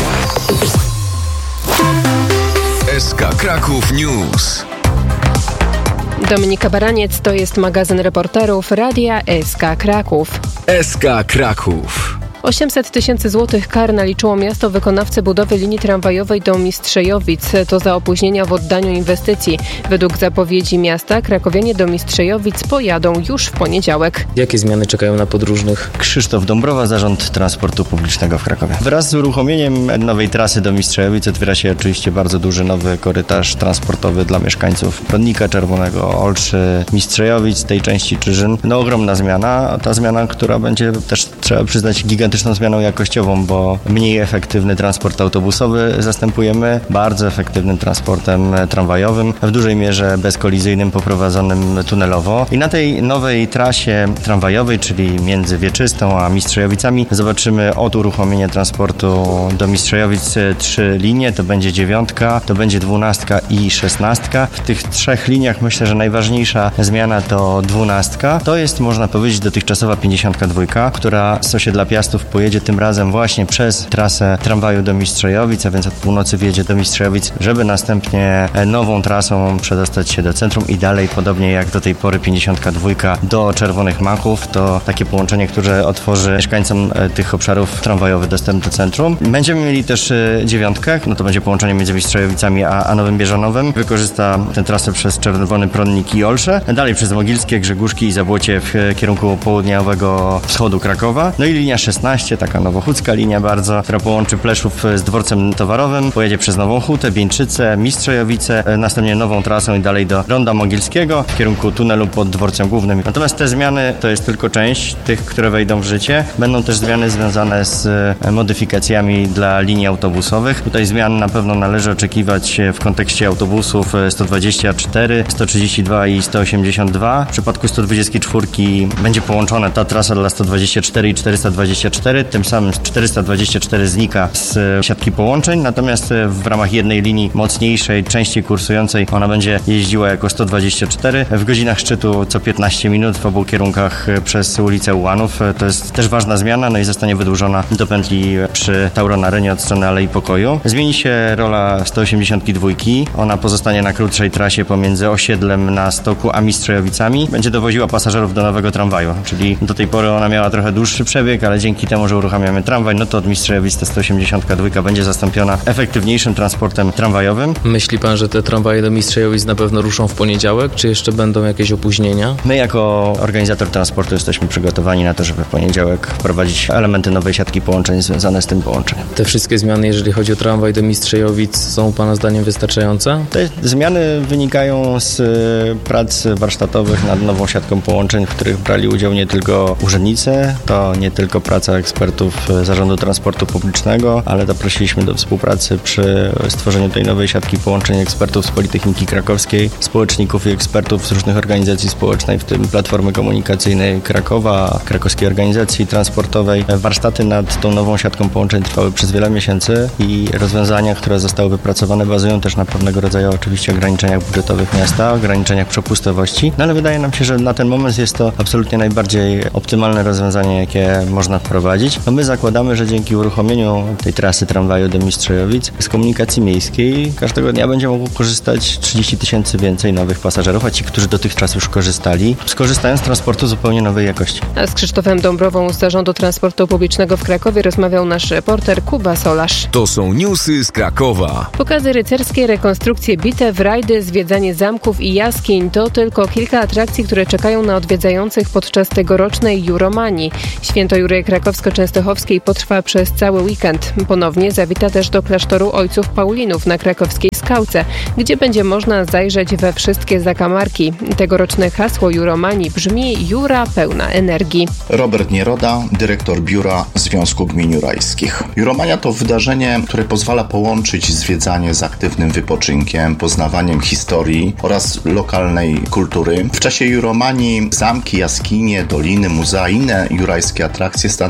S K Kraków News. Dominika Baraniec, to jest magazyn reporterów Radia S K Kraków. S K Kraków. osiemset tysięcy złotych kar naliczyło miasto wykonawcy budowy linii tramwajowej do Mistrzejowic. To za opóźnienia w oddaniu inwestycji. Według zapowiedzi miasta krakowianie do Mistrzejowic pojadą już w poniedziałek. Jakie zmiany czekają na podróżnych? Krzysztof Dąbrowa, Zarząd Transportu Publicznego w Krakowie. Wraz z uruchomieniem nowej trasy do Mistrzejowic otwiera się oczywiście bardzo duży nowy korytarz transportowy dla mieszkańców Brodnika Czerwonego, Olszy, Mistrzejowic, tej części Czyżyn. No ogromna zmiana, ta zmiana, która będzie też, trzeba przyznać, gigantyczna zmianą jakościową, bo mniej efektywny transport autobusowy zastępujemy bardzo efektywnym transportem tramwajowym, w dużej mierze bezkolizyjnym, poprowadzonym tunelowo. I na tej nowej trasie tramwajowej, czyli między Wieczystą a Mistrzejowicami, zobaczymy od uruchomienia transportu do Mistrzejowic trzy linie, to będzie dziewiątka, to będzie dwunastka i szesnastka. W tych trzech liniach myślę, że najważniejsza zmiana to dwunastka. To jest, można powiedzieć, dotychczasowa pięćdziesiątka dwa, która z osiedla Piastów pojedzie tym razem właśnie przez trasę tramwaju do Mistrzejowic, a więc od północy wjedzie do Mistrzejowic, żeby następnie nową trasą przedostać się do centrum i dalej, podobnie jak do tej pory pięćdziesiątka dwa do Czerwonych Machów. To takie połączenie, które otworzy mieszkańcom tych obszarów tramwajowy dostęp do centrum. Będziemy mieli też dziewiątkę, no to będzie połączenie między Mistrzejowicami a, a Nowym Bieżanowem. Wykorzysta tę trasę przez Czerwony Pronnik i Olsze, dalej przez Mogilskie, Grzegórzki i Zabłocie w kierunku południowego wschodu Krakowa. No i linia szesnaście, taka nowochódzka linia bardzo, która połączy Pleszów z dworcem towarowym, pojedzie przez Nową Hutę, Bieńczyce, Mistrzejowice, następnie nową trasą i dalej do Ronda Mogilskiego w kierunku tunelu pod dworcem głównym. Natomiast te zmiany to jest tylko część tych, które wejdą w życie. Będą też zmiany związane z modyfikacjami dla linii autobusowych. Tutaj zmian na pewno należy oczekiwać w kontekście autobusów sto dwadzieścia cztery, sto trzydzieści dwa i sto osiemdziesiąt dwa. W przypadku sto dwadzieścia cztery będzie połączona ta trasa dla sto dwadzieścia cztery i czterysta dwadzieścia cztery. Tym samym czterysta dwadzieścia cztery znika z siatki połączeń, natomiast w ramach jednej linii mocniejszej, częściej kursującej, ona będzie jeździła jako sto dwadzieścia cztery w godzinach szczytu co piętnaście minut w obu kierunkach przez ulicę Ułanów. To jest też ważna zmiana, no i zostanie wydłużona do pętli przy Tauronarynie od strony Alei Pokoju. Zmieni się rola sto osiemdziesiąt dwa, ona pozostanie na krótszej trasie pomiędzy osiedlem na Stoku a Mistrzejowicami. Będzie dowoziła pasażerów do nowego tramwaju, czyli do tej pory ona miała trochę dłuższy przebieg, ale dzięki temu, że uruchamiamy tramwaj, no to od Mistrzejowic ta sto osiemdziesiąt dwa będzie zastąpiona efektywniejszym transportem tramwajowym. Myśli pan, że te tramwaje do Mistrzejowic na pewno ruszą w poniedziałek, czy jeszcze będą jakieś opóźnienia? My jako organizator transportu jesteśmy przygotowani na to, żeby w poniedziałek wprowadzić elementy nowej siatki połączeń związane z tym połączeniem. Te wszystkie zmiany, jeżeli chodzi o tramwaj do Mistrzejowic, są pana zdaniem wystarczające? Te zmiany wynikają z prac warsztatowych nad nową siatką połączeń, w których brali udział nie tylko urzędnicy, to nie tylko praca ekspertów Zarządu Transportu Publicznego, ale zaprosiliśmy do współpracy przy stworzeniu tej nowej siatki połączeń ekspertów z Politechniki Krakowskiej, społeczników i ekspertów z różnych organizacji społecznych, w tym Platformy Komunikacyjnej Krakowa, Krakowskiej Organizacji Transportowej. Warsztaty nad tą nową siatką połączeń trwały przez wiele miesięcy i rozwiązania, które zostały wypracowane, bazują też na pewnego rodzaju oczywiście ograniczeniach budżetowych miasta, ograniczeniach przepustowości, no ale wydaje nam się, że na ten moment jest to absolutnie najbardziej optymalne rozwiązanie, jakie można wprowadzić. No my zakładamy, że dzięki uruchomieniu tej trasy tramwaju do Mistrzejowic z komunikacji miejskiej każdego dnia będzie mogło korzystać trzydzieści tysięcy więcej nowych pasażerów, a ci, którzy dotychczas już korzystali, skorzystają z transportu zupełnie nowej jakości. A z Krzysztofem Dąbrową z Zarządu Transportu Publicznego w Krakowie rozmawiał nasz reporter Kuba Solarz. To są newsy z Krakowa. Pokazy rycerskie, rekonstrukcje bitew, rajdy, zwiedzanie zamków i jaskiń to tylko kilka atrakcji, które czekają na odwiedzających podczas tegorocznej Juromanii. Święto Jury Krakowsko-Częstochowskiej potrwa przez cały weekend. Ponownie zawita też do klasztoru Ojców Paulinów na krakowskiej Skałce, gdzie będzie można zajrzeć we wszystkie zakamarki. Tegoroczne hasło Juromanii brzmi: Jura pełna energii. Robert Nieroda, dyrektor Biura Związku Gmin Jurajskich. Juromania to wydarzenie, które pozwala połączyć zwiedzanie z aktywnym wypoczynkiem, poznawaniem historii oraz lokalnej kultury. W czasie Juromanii zamki, jaskinie, doliny, muzea i inne jurajskie atrakcje staną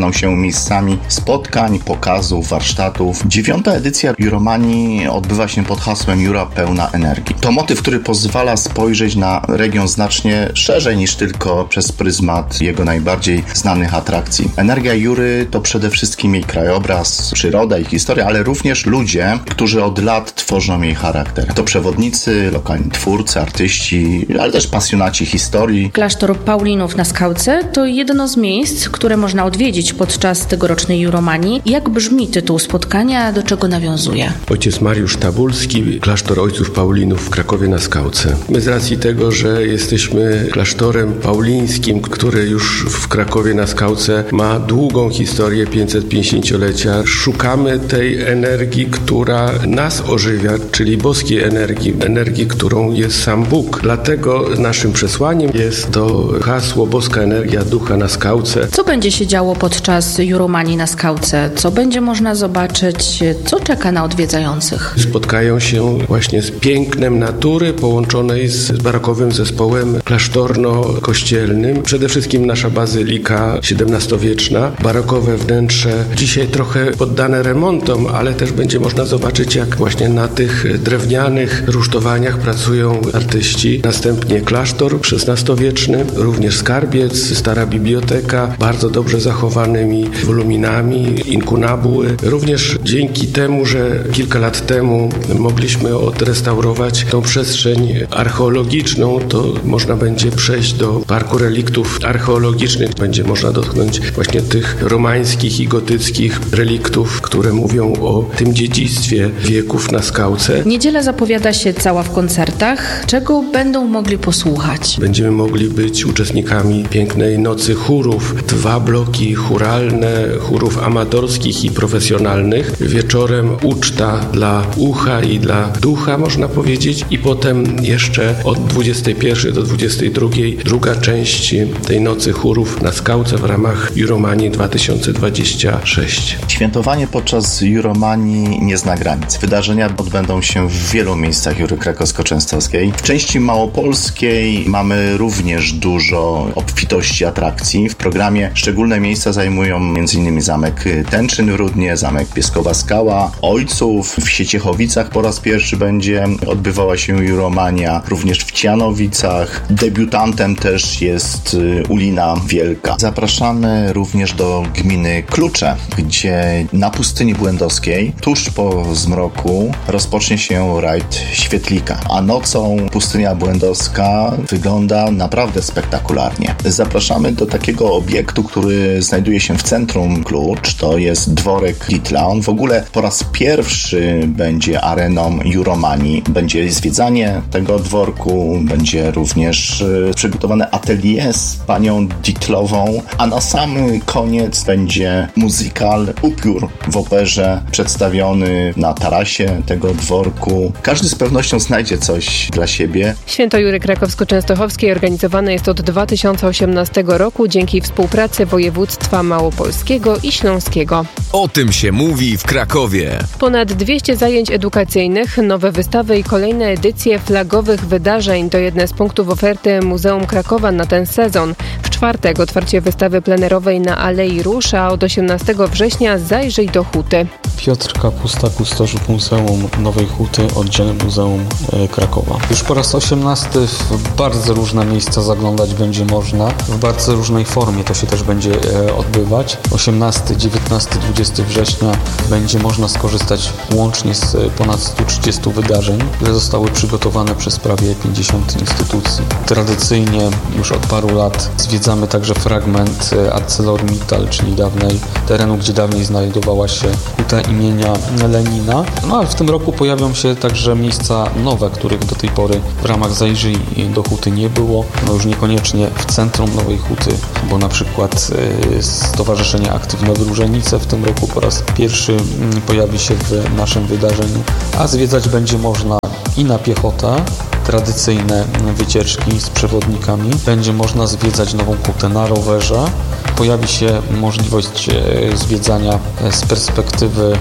staną się miejscami spotkań, pokazów, warsztatów. Dziewiąta edycja Juromanii odbywa się pod hasłem Jura pełna energii. To motyw, który pozwala spojrzeć na region znacznie szerzej niż tylko przez pryzmat jego najbardziej znanych atrakcji. Energia Jury to przede wszystkim jej krajobraz, przyroda i historia, ale również ludzie, którzy od lat tworzą jej charakter. To przewodnicy, lokalni twórcy, artyści, ale też pasjonaci historii. Klasztor Paulinów na Skałce to jedno z miejsc, które można odwiedzić podczas tegorocznej Juromanii. Jak brzmi tytuł spotkania, do czego nawiązuje? Ojciec Mariusz Tabulski, klasztor Ojców Paulinów w Krakowie na Skałce. My z racji tego, że jesteśmy klasztorem paulińskim, który już w Krakowie na Skałce ma długą historię, pięćsetpięćdziesięciolecia, szukamy tej energii, która nas ożywia, czyli boskiej energii, energii, którą jest sam Bóg. Dlatego naszym przesłaniem jest to hasło Boska Energia Ducha na Skałce. Co będzie się działo podczas Juromanii na Skałce? Co będzie można zobaczyć? Co czeka na odwiedzających? Spotkają się właśnie z pięknem natury połączonej z barokowym zespołem klasztorno-kościelnym. Przede wszystkim nasza bazylika siedemnastowieczna, barokowe wnętrze, dzisiaj trochę poddane remontom, ale też będzie można zobaczyć, jak właśnie na tych drewnianych rusztowaniach pracują artyści. Następnie klasztor szesnastowieczny, również skarbiec, stara biblioteka, bardzo dobrze zachowanymi woluminami, inkunabuły. Również dzięki temu, że kilka lat temu mogliśmy odrestaurować tą przestrzeń archeologiczną, to można będzie przejść do Parku Reliktów Archeologicznych. Będzie można dotknąć właśnie tych romańskich i gotyckich reliktów, które mówią o tym dziedzictwie wieków na Skałce. Niedziela zapowiada się cała w koncertach. Czego będą mogli posłuchać? Będziemy mogli być uczestnikami pięknej nocy chórów. Dwa bloki chóralne, chórów amatorskich i profesjonalnych. Wieczorem uczta dla ucha i dla ducha, można powiedzieć. I potem jeszcze od dwudziestej pierwszej do dwudziestej drugiej druga część tej nocy chórów na Skałce w ramach Juromanii dwa tysiące dwadzieścia sześć. Świętowanie podczas Juromanii nie zna granic. Wydarzenia odbędą się w wielu miejscach Jury Krakowsko-Częstochowskiej. W części małopolskiej mamy również dużo obfitości atrakcji. W programie szczególne miejsca zajmują m.in. zamek Tęczyn w Rudnie, zamek Pieskowa Skała, Ojców. W Sieciechowicach po raz pierwszy będzie odbywała się Juromania, również w Cianowicach. Debiutantem też jest Ulina Wielka. Zapraszamy również do gminy Klucze, gdzie na Pustyni Błędowskiej, tuż po zmroku, rozpocznie się rajd Świetlika. A nocą Pustynia Błędowska wygląda naprawdę spektakularnie. Zapraszamy do takiego obiektu, który znajduje się w centrum Klucz. To jest dworek Litla. On w ogóle po raz pierwszy będzie areną Juromanii. Będzie zwiedzanie tego dworku, będzie również przygotowane atelier z panią Ditlową, a na sam koniec będzie muzykal Upiór w operze przedstawiony na tarasie tego dworku. Każdy z pewnością znajdzie coś dla siebie. Święto Jury Krakowsko-Częstochowskiej organizowane jest od dwa tysiące osiemnastego roku dzięki współpracy województwa małopolskiego i śląskiego. O tym się mówi w Krakowie. Ponad dwieście zajęć edukacyjnych, nowe wystawy i kolejne edycje flagowych wydarzeń to jedne z punktów oferty Muzeum Krakowa na ten sezon. W czwartek otwarcie wystawy plenerowej na Alei Róż, a od osiemnastego września zajrzyj do Huty. Piotr Kapusta, kustosz Muzeum Nowej Huty, oddział Muzeum Krakowa. Już po raz osiemnasty w bardzo różne miejsca zaglądać będzie można. W bardzo różnej formie to się też będzie odbywać. osiemnastego, dziewiętnastego, dwudziestego września będzie można skorzystać łącznie z ponad stu trzydziestu wydarzeń, które zostały przygotowane przez prawie pięćdziesiąt instytucji. Tradycyjnie już od paru lat zwiedzamy także fragment ArcelorMittal, czyli dawnej terenu, gdzie dawniej znajdowała się huta imienia Lenina. No ale w tym roku pojawią się także miejsca nowe, których do tej pory w ramach Zajrzyj do Huty nie było. No już niekoniecznie w centrum Nowej Huty, bo na przykład Stowarzyszenie Aktywne Wróżenice w tym roku po raz pierwszy pojawi się w naszym wydarzeniu, a zwiedzać będzie można i na piechotę, tradycyjne wycieczki z przewodnikami. Będzie można zwiedzać Nową Hutę na rowerze. Pojawi się możliwość zwiedzania z perspektywy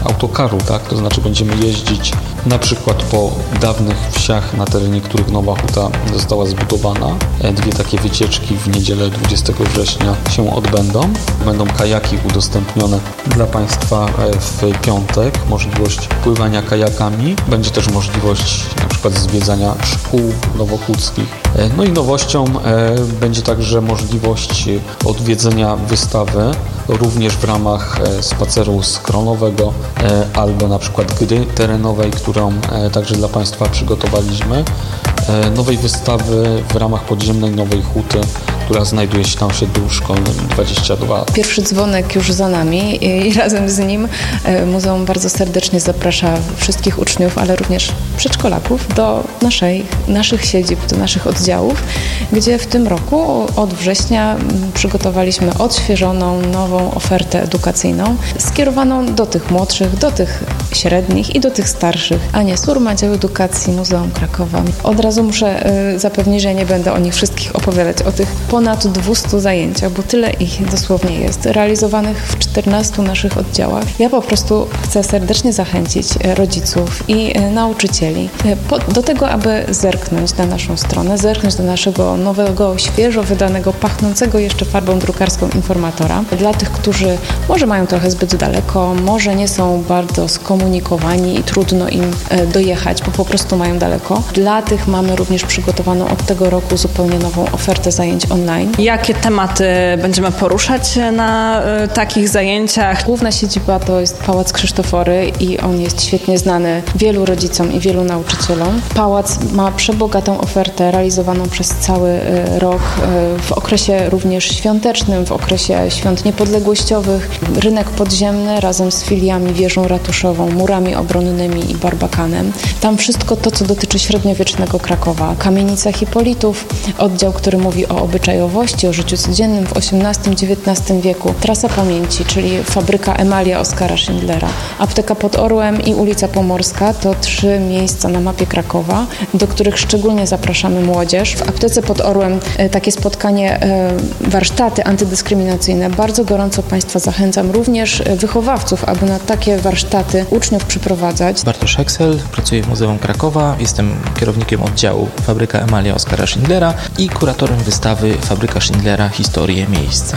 autokaru, tak? To znaczy będziemy jeździć na przykład po dawnych wsiach, na terenie których nowa huta została zbudowana. Dwie takie wycieczki w niedzielę dwudziestego września się odbędą. Będą kajaki udostępnione dla Państwa w piątek, możliwość pływania kajakami. Będzie też możliwość na przykład zwiedzania szkół nowochódzkich. No i nowością będzie także możliwość odwiedzenia wystawy, również w ramach spaceru skronowego albo na przykład gry terenowej, którą także dla Państwa przygotowaliśmy. Nowej wystawy w ramach podziemnej Nowej Huty, która znajduje się na osiedlu szkolnym dwadzieścia dwa. Pierwszy dzwonek już za nami i razem z nim muzeum bardzo serdecznie zaprasza wszystkich uczniów, ale również przedszkolaków do naszej, naszych siedzib, do naszych oddziałów, gdzie w tym roku od września przygotowaliśmy odświeżoną, nową ofertę edukacyjną skierowaną do tych młodszych, do tych średnich i do tych starszych. Ania Surma, Dział Edukacji Muzeum Krakowa. Od razu muszę zapewnić, że nie będę o nich wszystkich opowiadać, o tych ponad dwieście zajęciach, bo tyle ich dosłownie jest, realizowanych w czternastu naszych oddziałach. Ja po prostu chcę serdecznie zachęcić rodziców i nauczycieli do tego, aby zerknąć na naszą stronę, zerknąć do naszego nowego, świeżo wydanego, pachnącego jeszcze farbą drukarską informatora. Dla tych, którzy może mają trochę zbyt daleko, może nie są bardzo skomunikowani i trudno im dojechać, bo po prostu mają daleko. Dla tych mamy również przygotowaną od tego roku zupełnie nową ofertę zajęć online. Jakie tematy będziemy poruszać na y, takich zajęciach? Główna siedziba to jest Pałac Krzysztofory i on jest świetnie znany wielu rodzicom i wielu nauczycielom. Pałac ma przebogatą ofertę realizowaną przez cały y, rok y, w okresie również świątecznym, w okresie świąt niepodległościowych. Rynek podziemny razem z filiami wieżą ratuszową, murami obronnymi i barbakanem. Tam wszystko to, co dotyczy średniowiecznego Krakowa. Kamienica Hipolitów, oddział, który mówi o obyczajowości, o życiu codziennym w osiemnastym dziewiętnastym wieku. Trasa Pamięci, czyli fabryka Emalia Oskara Schindlera. Apteka pod Orłem i ulica Pomorska to trzy miejsca na mapie Krakowa, do których szczególnie zapraszamy młodzież. W aptece pod Orłem takie spotkanie, warsztaty antydyskryminacyjne. Bardzo gorąco Państwa zachęcam, również wychowawców, aby na takie warsztaty uczniów przyprowadzać. Bartosz Heksel, pracuję w Muzeum Krakowa, jestem kierownikiem oddziału Fabryka Emalia Oskara Schindlera i kuratorem wystawy Fabryka Schindlera – Historie miejsca.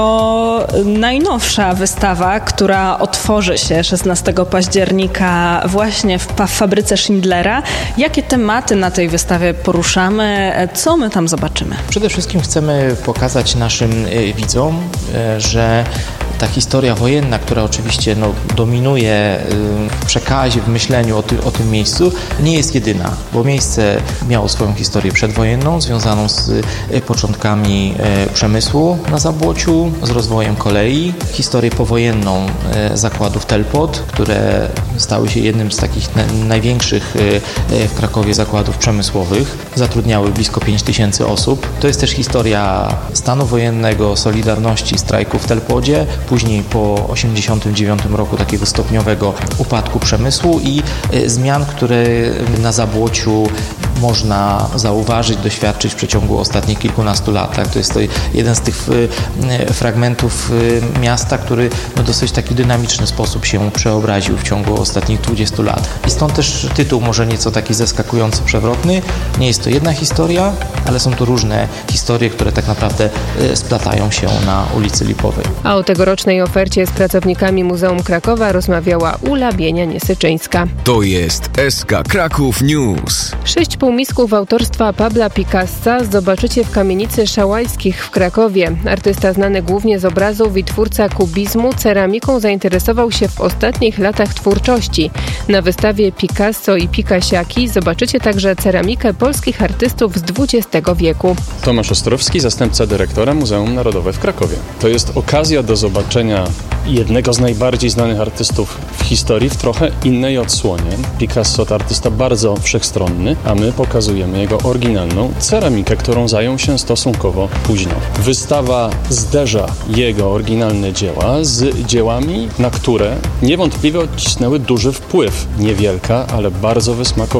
To najnowsza wystawa, która otworzy się szesnastego października właśnie w Fabryce Schindlera. Jakie tematy na tej wystawie poruszamy? Co my tam zobaczymy? Przede wszystkim chcemy pokazać naszym widzom, że ta historia wojenna, która oczywiście no, dominuje w przekazie, w myśleniu o, ty, o tym miejscu, nie jest jedyna, bo miejsce miało swoją historię przedwojenną, związaną z początkami przemysłu na Zabłociu, z rozwojem kolei, historię powojenną zakładów Telpot, które stały się jednym z takich największych w Krakowie zakładów przemysłowych, zatrudniały blisko pięć tysięcy osób. To jest też historia stanu wojennego, Solidarności, strajku w Telpodzie, później po osiemdziesiątym dziewiątym roku takiego stopniowego upadku przemysłu i zmian, które na Zabłociu można zauważyć, doświadczyć w przeciągu ostatnich kilkunastu lat. Tak? To jest to jeden z tych fragmentów miasta, który w no, dosyć taki dynamiczny sposób się przeobraził w ciągu ostatnich dwudziestu lat. I stąd też tytuł może nieco taki zaskakująco przewrotny. Nie jest to jedna historia, ale są to różne historie, które tak naprawdę splatają się na ulicy Lipowej. A o tegorocznej ofercie z pracownikami Muzeum Krakowa rozmawiała Ula Bienia-Niesyczyńska. To jest S K Kraków News. Sześć półmisków autorstwa Pabla Picassa zobaczycie w Kamienicy Szałajskich w Krakowie. Artysta znany głównie z obrazów i twórca kubizmu ceramiką zainteresował się w ostatnich latach twórczości. Na wystawie Picasso i Picassiaki zobaczycie także ceramikę polskich artystów z dwudziestego wieku. Tomasz Ostrowski, zastępca dyrektora Muzeum Narodowe w Krakowie. To jest okazja do zobaczenia jednego z najbardziej znanych artystów w historii w trochę innej odsłonie. Picasso to artysta bardzo wszechstronny, a my pokazujemy jego oryginalną ceramikę, którą zajął się stosunkowo późno. Wystawa zderza jego oryginalne dzieła z dziełami, na które niewątpliwie odcisnęły duży wpływ. Niewielka, ale bardzo wysmakowana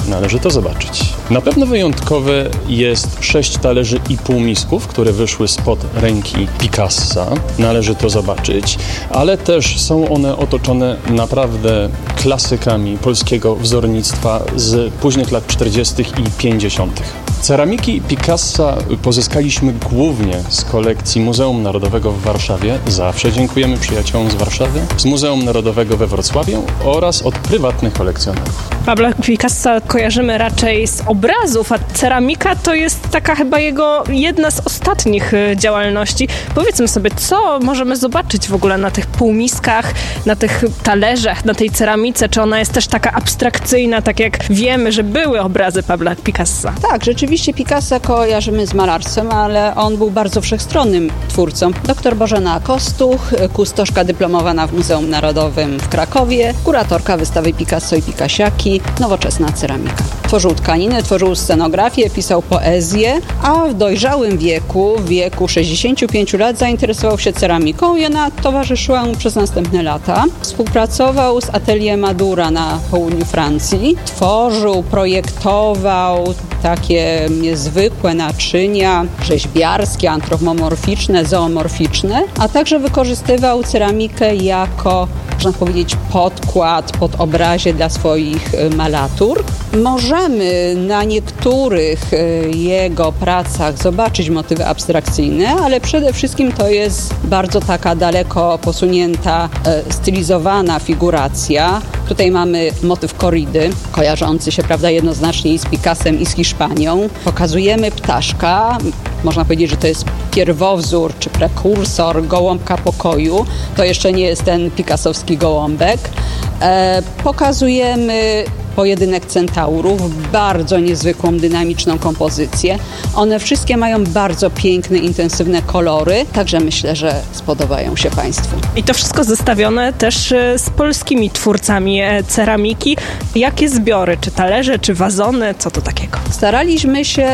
należy to zobaczyć. Na pewno wyjątkowe jest sześć talerzy i półmisków, które wyszły spod ręki Picassa. Należy to zobaczyć, ale też są one otoczone naprawdę klasykami polskiego wzornictwa z późnych lat czterdziestych i pięćdziesiątych. Ceramiki Picassa pozyskaliśmy głównie z kolekcji Muzeum Narodowego w Warszawie. Zawsze dziękujemy przyjaciołom z Warszawy. Z Muzeum Narodowego we Wrocławiu oraz od prywatnych kolekcjonerów. Pabla Picassa kojarzymy raczej z obrazów, a ceramika to jest taka chyba jego jedna z ostatnich działalności. Powiedzmy sobie, co możemy zobaczyć w ogóle na tych półmiskach, na tych talerzach, na tej ceramice? Czy ona jest też taka abstrakcyjna, tak jak wiemy, że były obrazy Pabla Picassa? Tak, rzeczywiście Picassa kojarzymy z malarstwem, ale on był bardzo wszechstronnym twórcą. Doktor Bożena Kostuch, kustoszka dyplomowana w Muzeum Narodowym w Krakowie, kuratorka wystawy Picasso i Picassiaki, nowoczesna ceramika. Tworzył tkaniny, tworzył scenografię, pisał poezję, a w dojrzałym wieku, w wieku sześćdziesięciu pięciu lat zainteresował się ceramiką i ona towarzyszyła mu przez następne lata. Współpracował z Atelier Madura na południu Francji. Tworzył, projektował takie niezwykłe naczynia rzeźbiarskie, antropomorficzne, zoomorficzne, a także wykorzystywał ceramikę jako, można powiedzieć, podkład pod obrazie dla swoich malatur. Możemy na niektórych jego pracach zobaczyć motywy abstrakcyjne, ale przede wszystkim to jest bardzo taka daleko posunięta, stylizowana figuracja. Tutaj mamy motyw korridy, kojarzący się, prawda, jednoznacznie i z Picassem, i z Hiszpanią. Pokazujemy ptaszka. Można powiedzieć, że to jest pierwowzór czy prekursor gołąbka pokoju. To jeszcze nie jest ten picassowski gołąbek. E, pokazujemy pojedynek centaurów, bardzo niezwykłą, dynamiczną kompozycję. One wszystkie mają bardzo piękne, intensywne kolory, także myślę, że spodobają się Państwu. I to wszystko zestawione też z polskimi twórcami ceramiki. Jakie zbiory? Czy talerze, czy wazony? Co to takiego? Staraliśmy się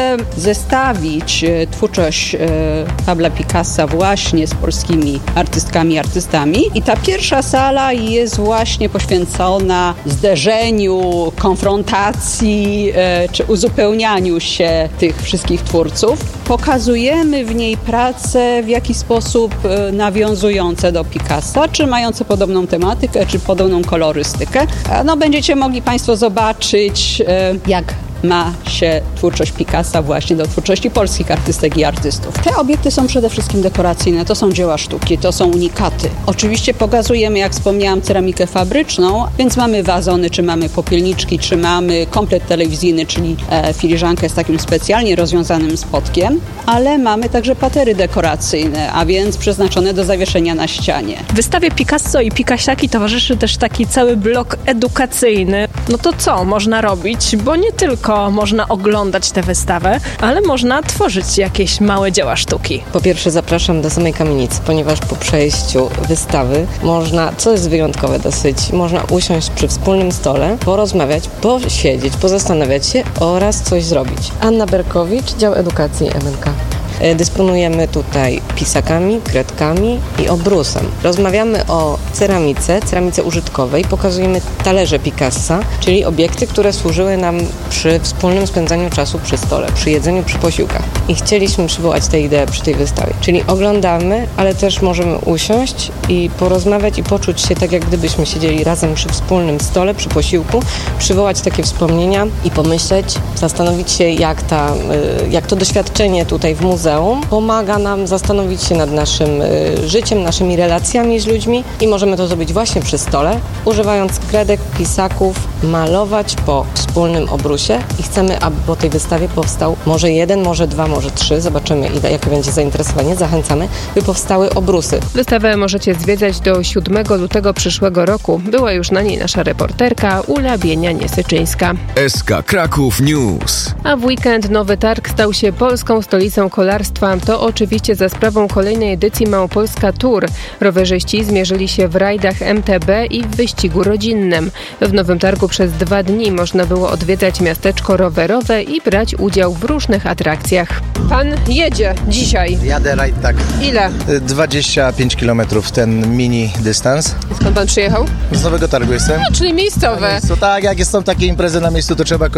zestawić twórczość Pabla Picassa właśnie z polskimi artystkami i artystami. I ta pierwsza sala jest właśnie poświęcona zderzeniu, konfrontacji czy uzupełnianiu się tych wszystkich twórców. Pokazujemy w niej prace w jakiś sposób nawiązujące do Picassa, czy mające podobną tematykę, czy podobną kolorystykę. No, będziecie mogli Państwo zobaczyć, jak ma się twórczość Picassa właśnie do twórczości polskich artystek i artystów. Te obiekty są przede wszystkim dekoracyjne, to są dzieła sztuki, to są unikaty. Oczywiście pokazujemy, jak wspomniałam, ceramikę fabryczną, więc mamy wazony, czy mamy popielniczki, czy mamy komplet telewizyjny, czyli e, filiżankę z takim specjalnie rozwiązanym spodkiem, ale mamy także patery dekoracyjne, a więc przeznaczone do zawieszenia na ścianie. Wystawie Picasso i Picassiaki towarzyszy też taki cały blok edukacyjny. No to co można robić? Bo nie tylko można oglądać tę wystawę, ale można tworzyć jakieś małe dzieła sztuki. Po pierwsze zapraszam do samej kamienicy, ponieważ po przejściu wystawy można, co jest wyjątkowe dosyć, można usiąść przy wspólnym stole, porozmawiać, posiedzieć, pozastanawiać się oraz coś zrobić. Anna Berkowicz, dział edukacji M N K. Dysponujemy tutaj pisakami, kredkami i obrusem. Rozmawiamy o ceramice, ceramice użytkowej. Pokazujemy talerze Picassa, czyli obiekty, które służyły nam przy wspólnym spędzaniu czasu przy stole, przy jedzeniu, przy posiłkach. I chcieliśmy przywołać tę ideę przy tej wystawie. Czyli oglądamy, ale też możemy usiąść i porozmawiać i poczuć się tak, jak gdybyśmy siedzieli razem przy wspólnym stole, przy posiłku, przywołać takie wspomnienia i pomyśleć, zastanowić się, jak, ta, jak to doświadczenie tutaj w muzeum pomaga nam zastanowić się nad naszym y, życiem, naszymi relacjami z ludźmi i możemy to zrobić właśnie przy stole, używając kredek, pisaków, malować po wspólnym obrusie i chcemy, aby po tej wystawie powstał może jeden, może dwa, może trzy, zobaczymy ile, jakie będzie zainteresowanie, zachęcamy, by powstały obrusy. Wystawę możecie zwiedzać do siódmego lutego przyszłego roku. Była już na niej nasza reporterka Ula Bienia-Niesyczyńska. S K Kraków News. A w weekend Nowy Targ stał się polską stolicą kolarstwa. To oczywiście za sprawą kolejnej edycji Małopolska Tour. Rowerzyści zmierzyli się w rajdach M T B i w wyścigu rodzinnym. W Nowym Targu przez dwa dni można było odwiedzać miasteczko rowerowe i brać udział w różnych atrakcjach. Pan jedzie dzisiaj. Jadę rajd, tak. Ile? dwadzieścia pięć kilometrów, ten mini dystans. Skąd pan przyjechał? Z Nowego Targu jestem. No, czyli miejscowe. To tak, jak są takie imprezy na miejscu, to trzeba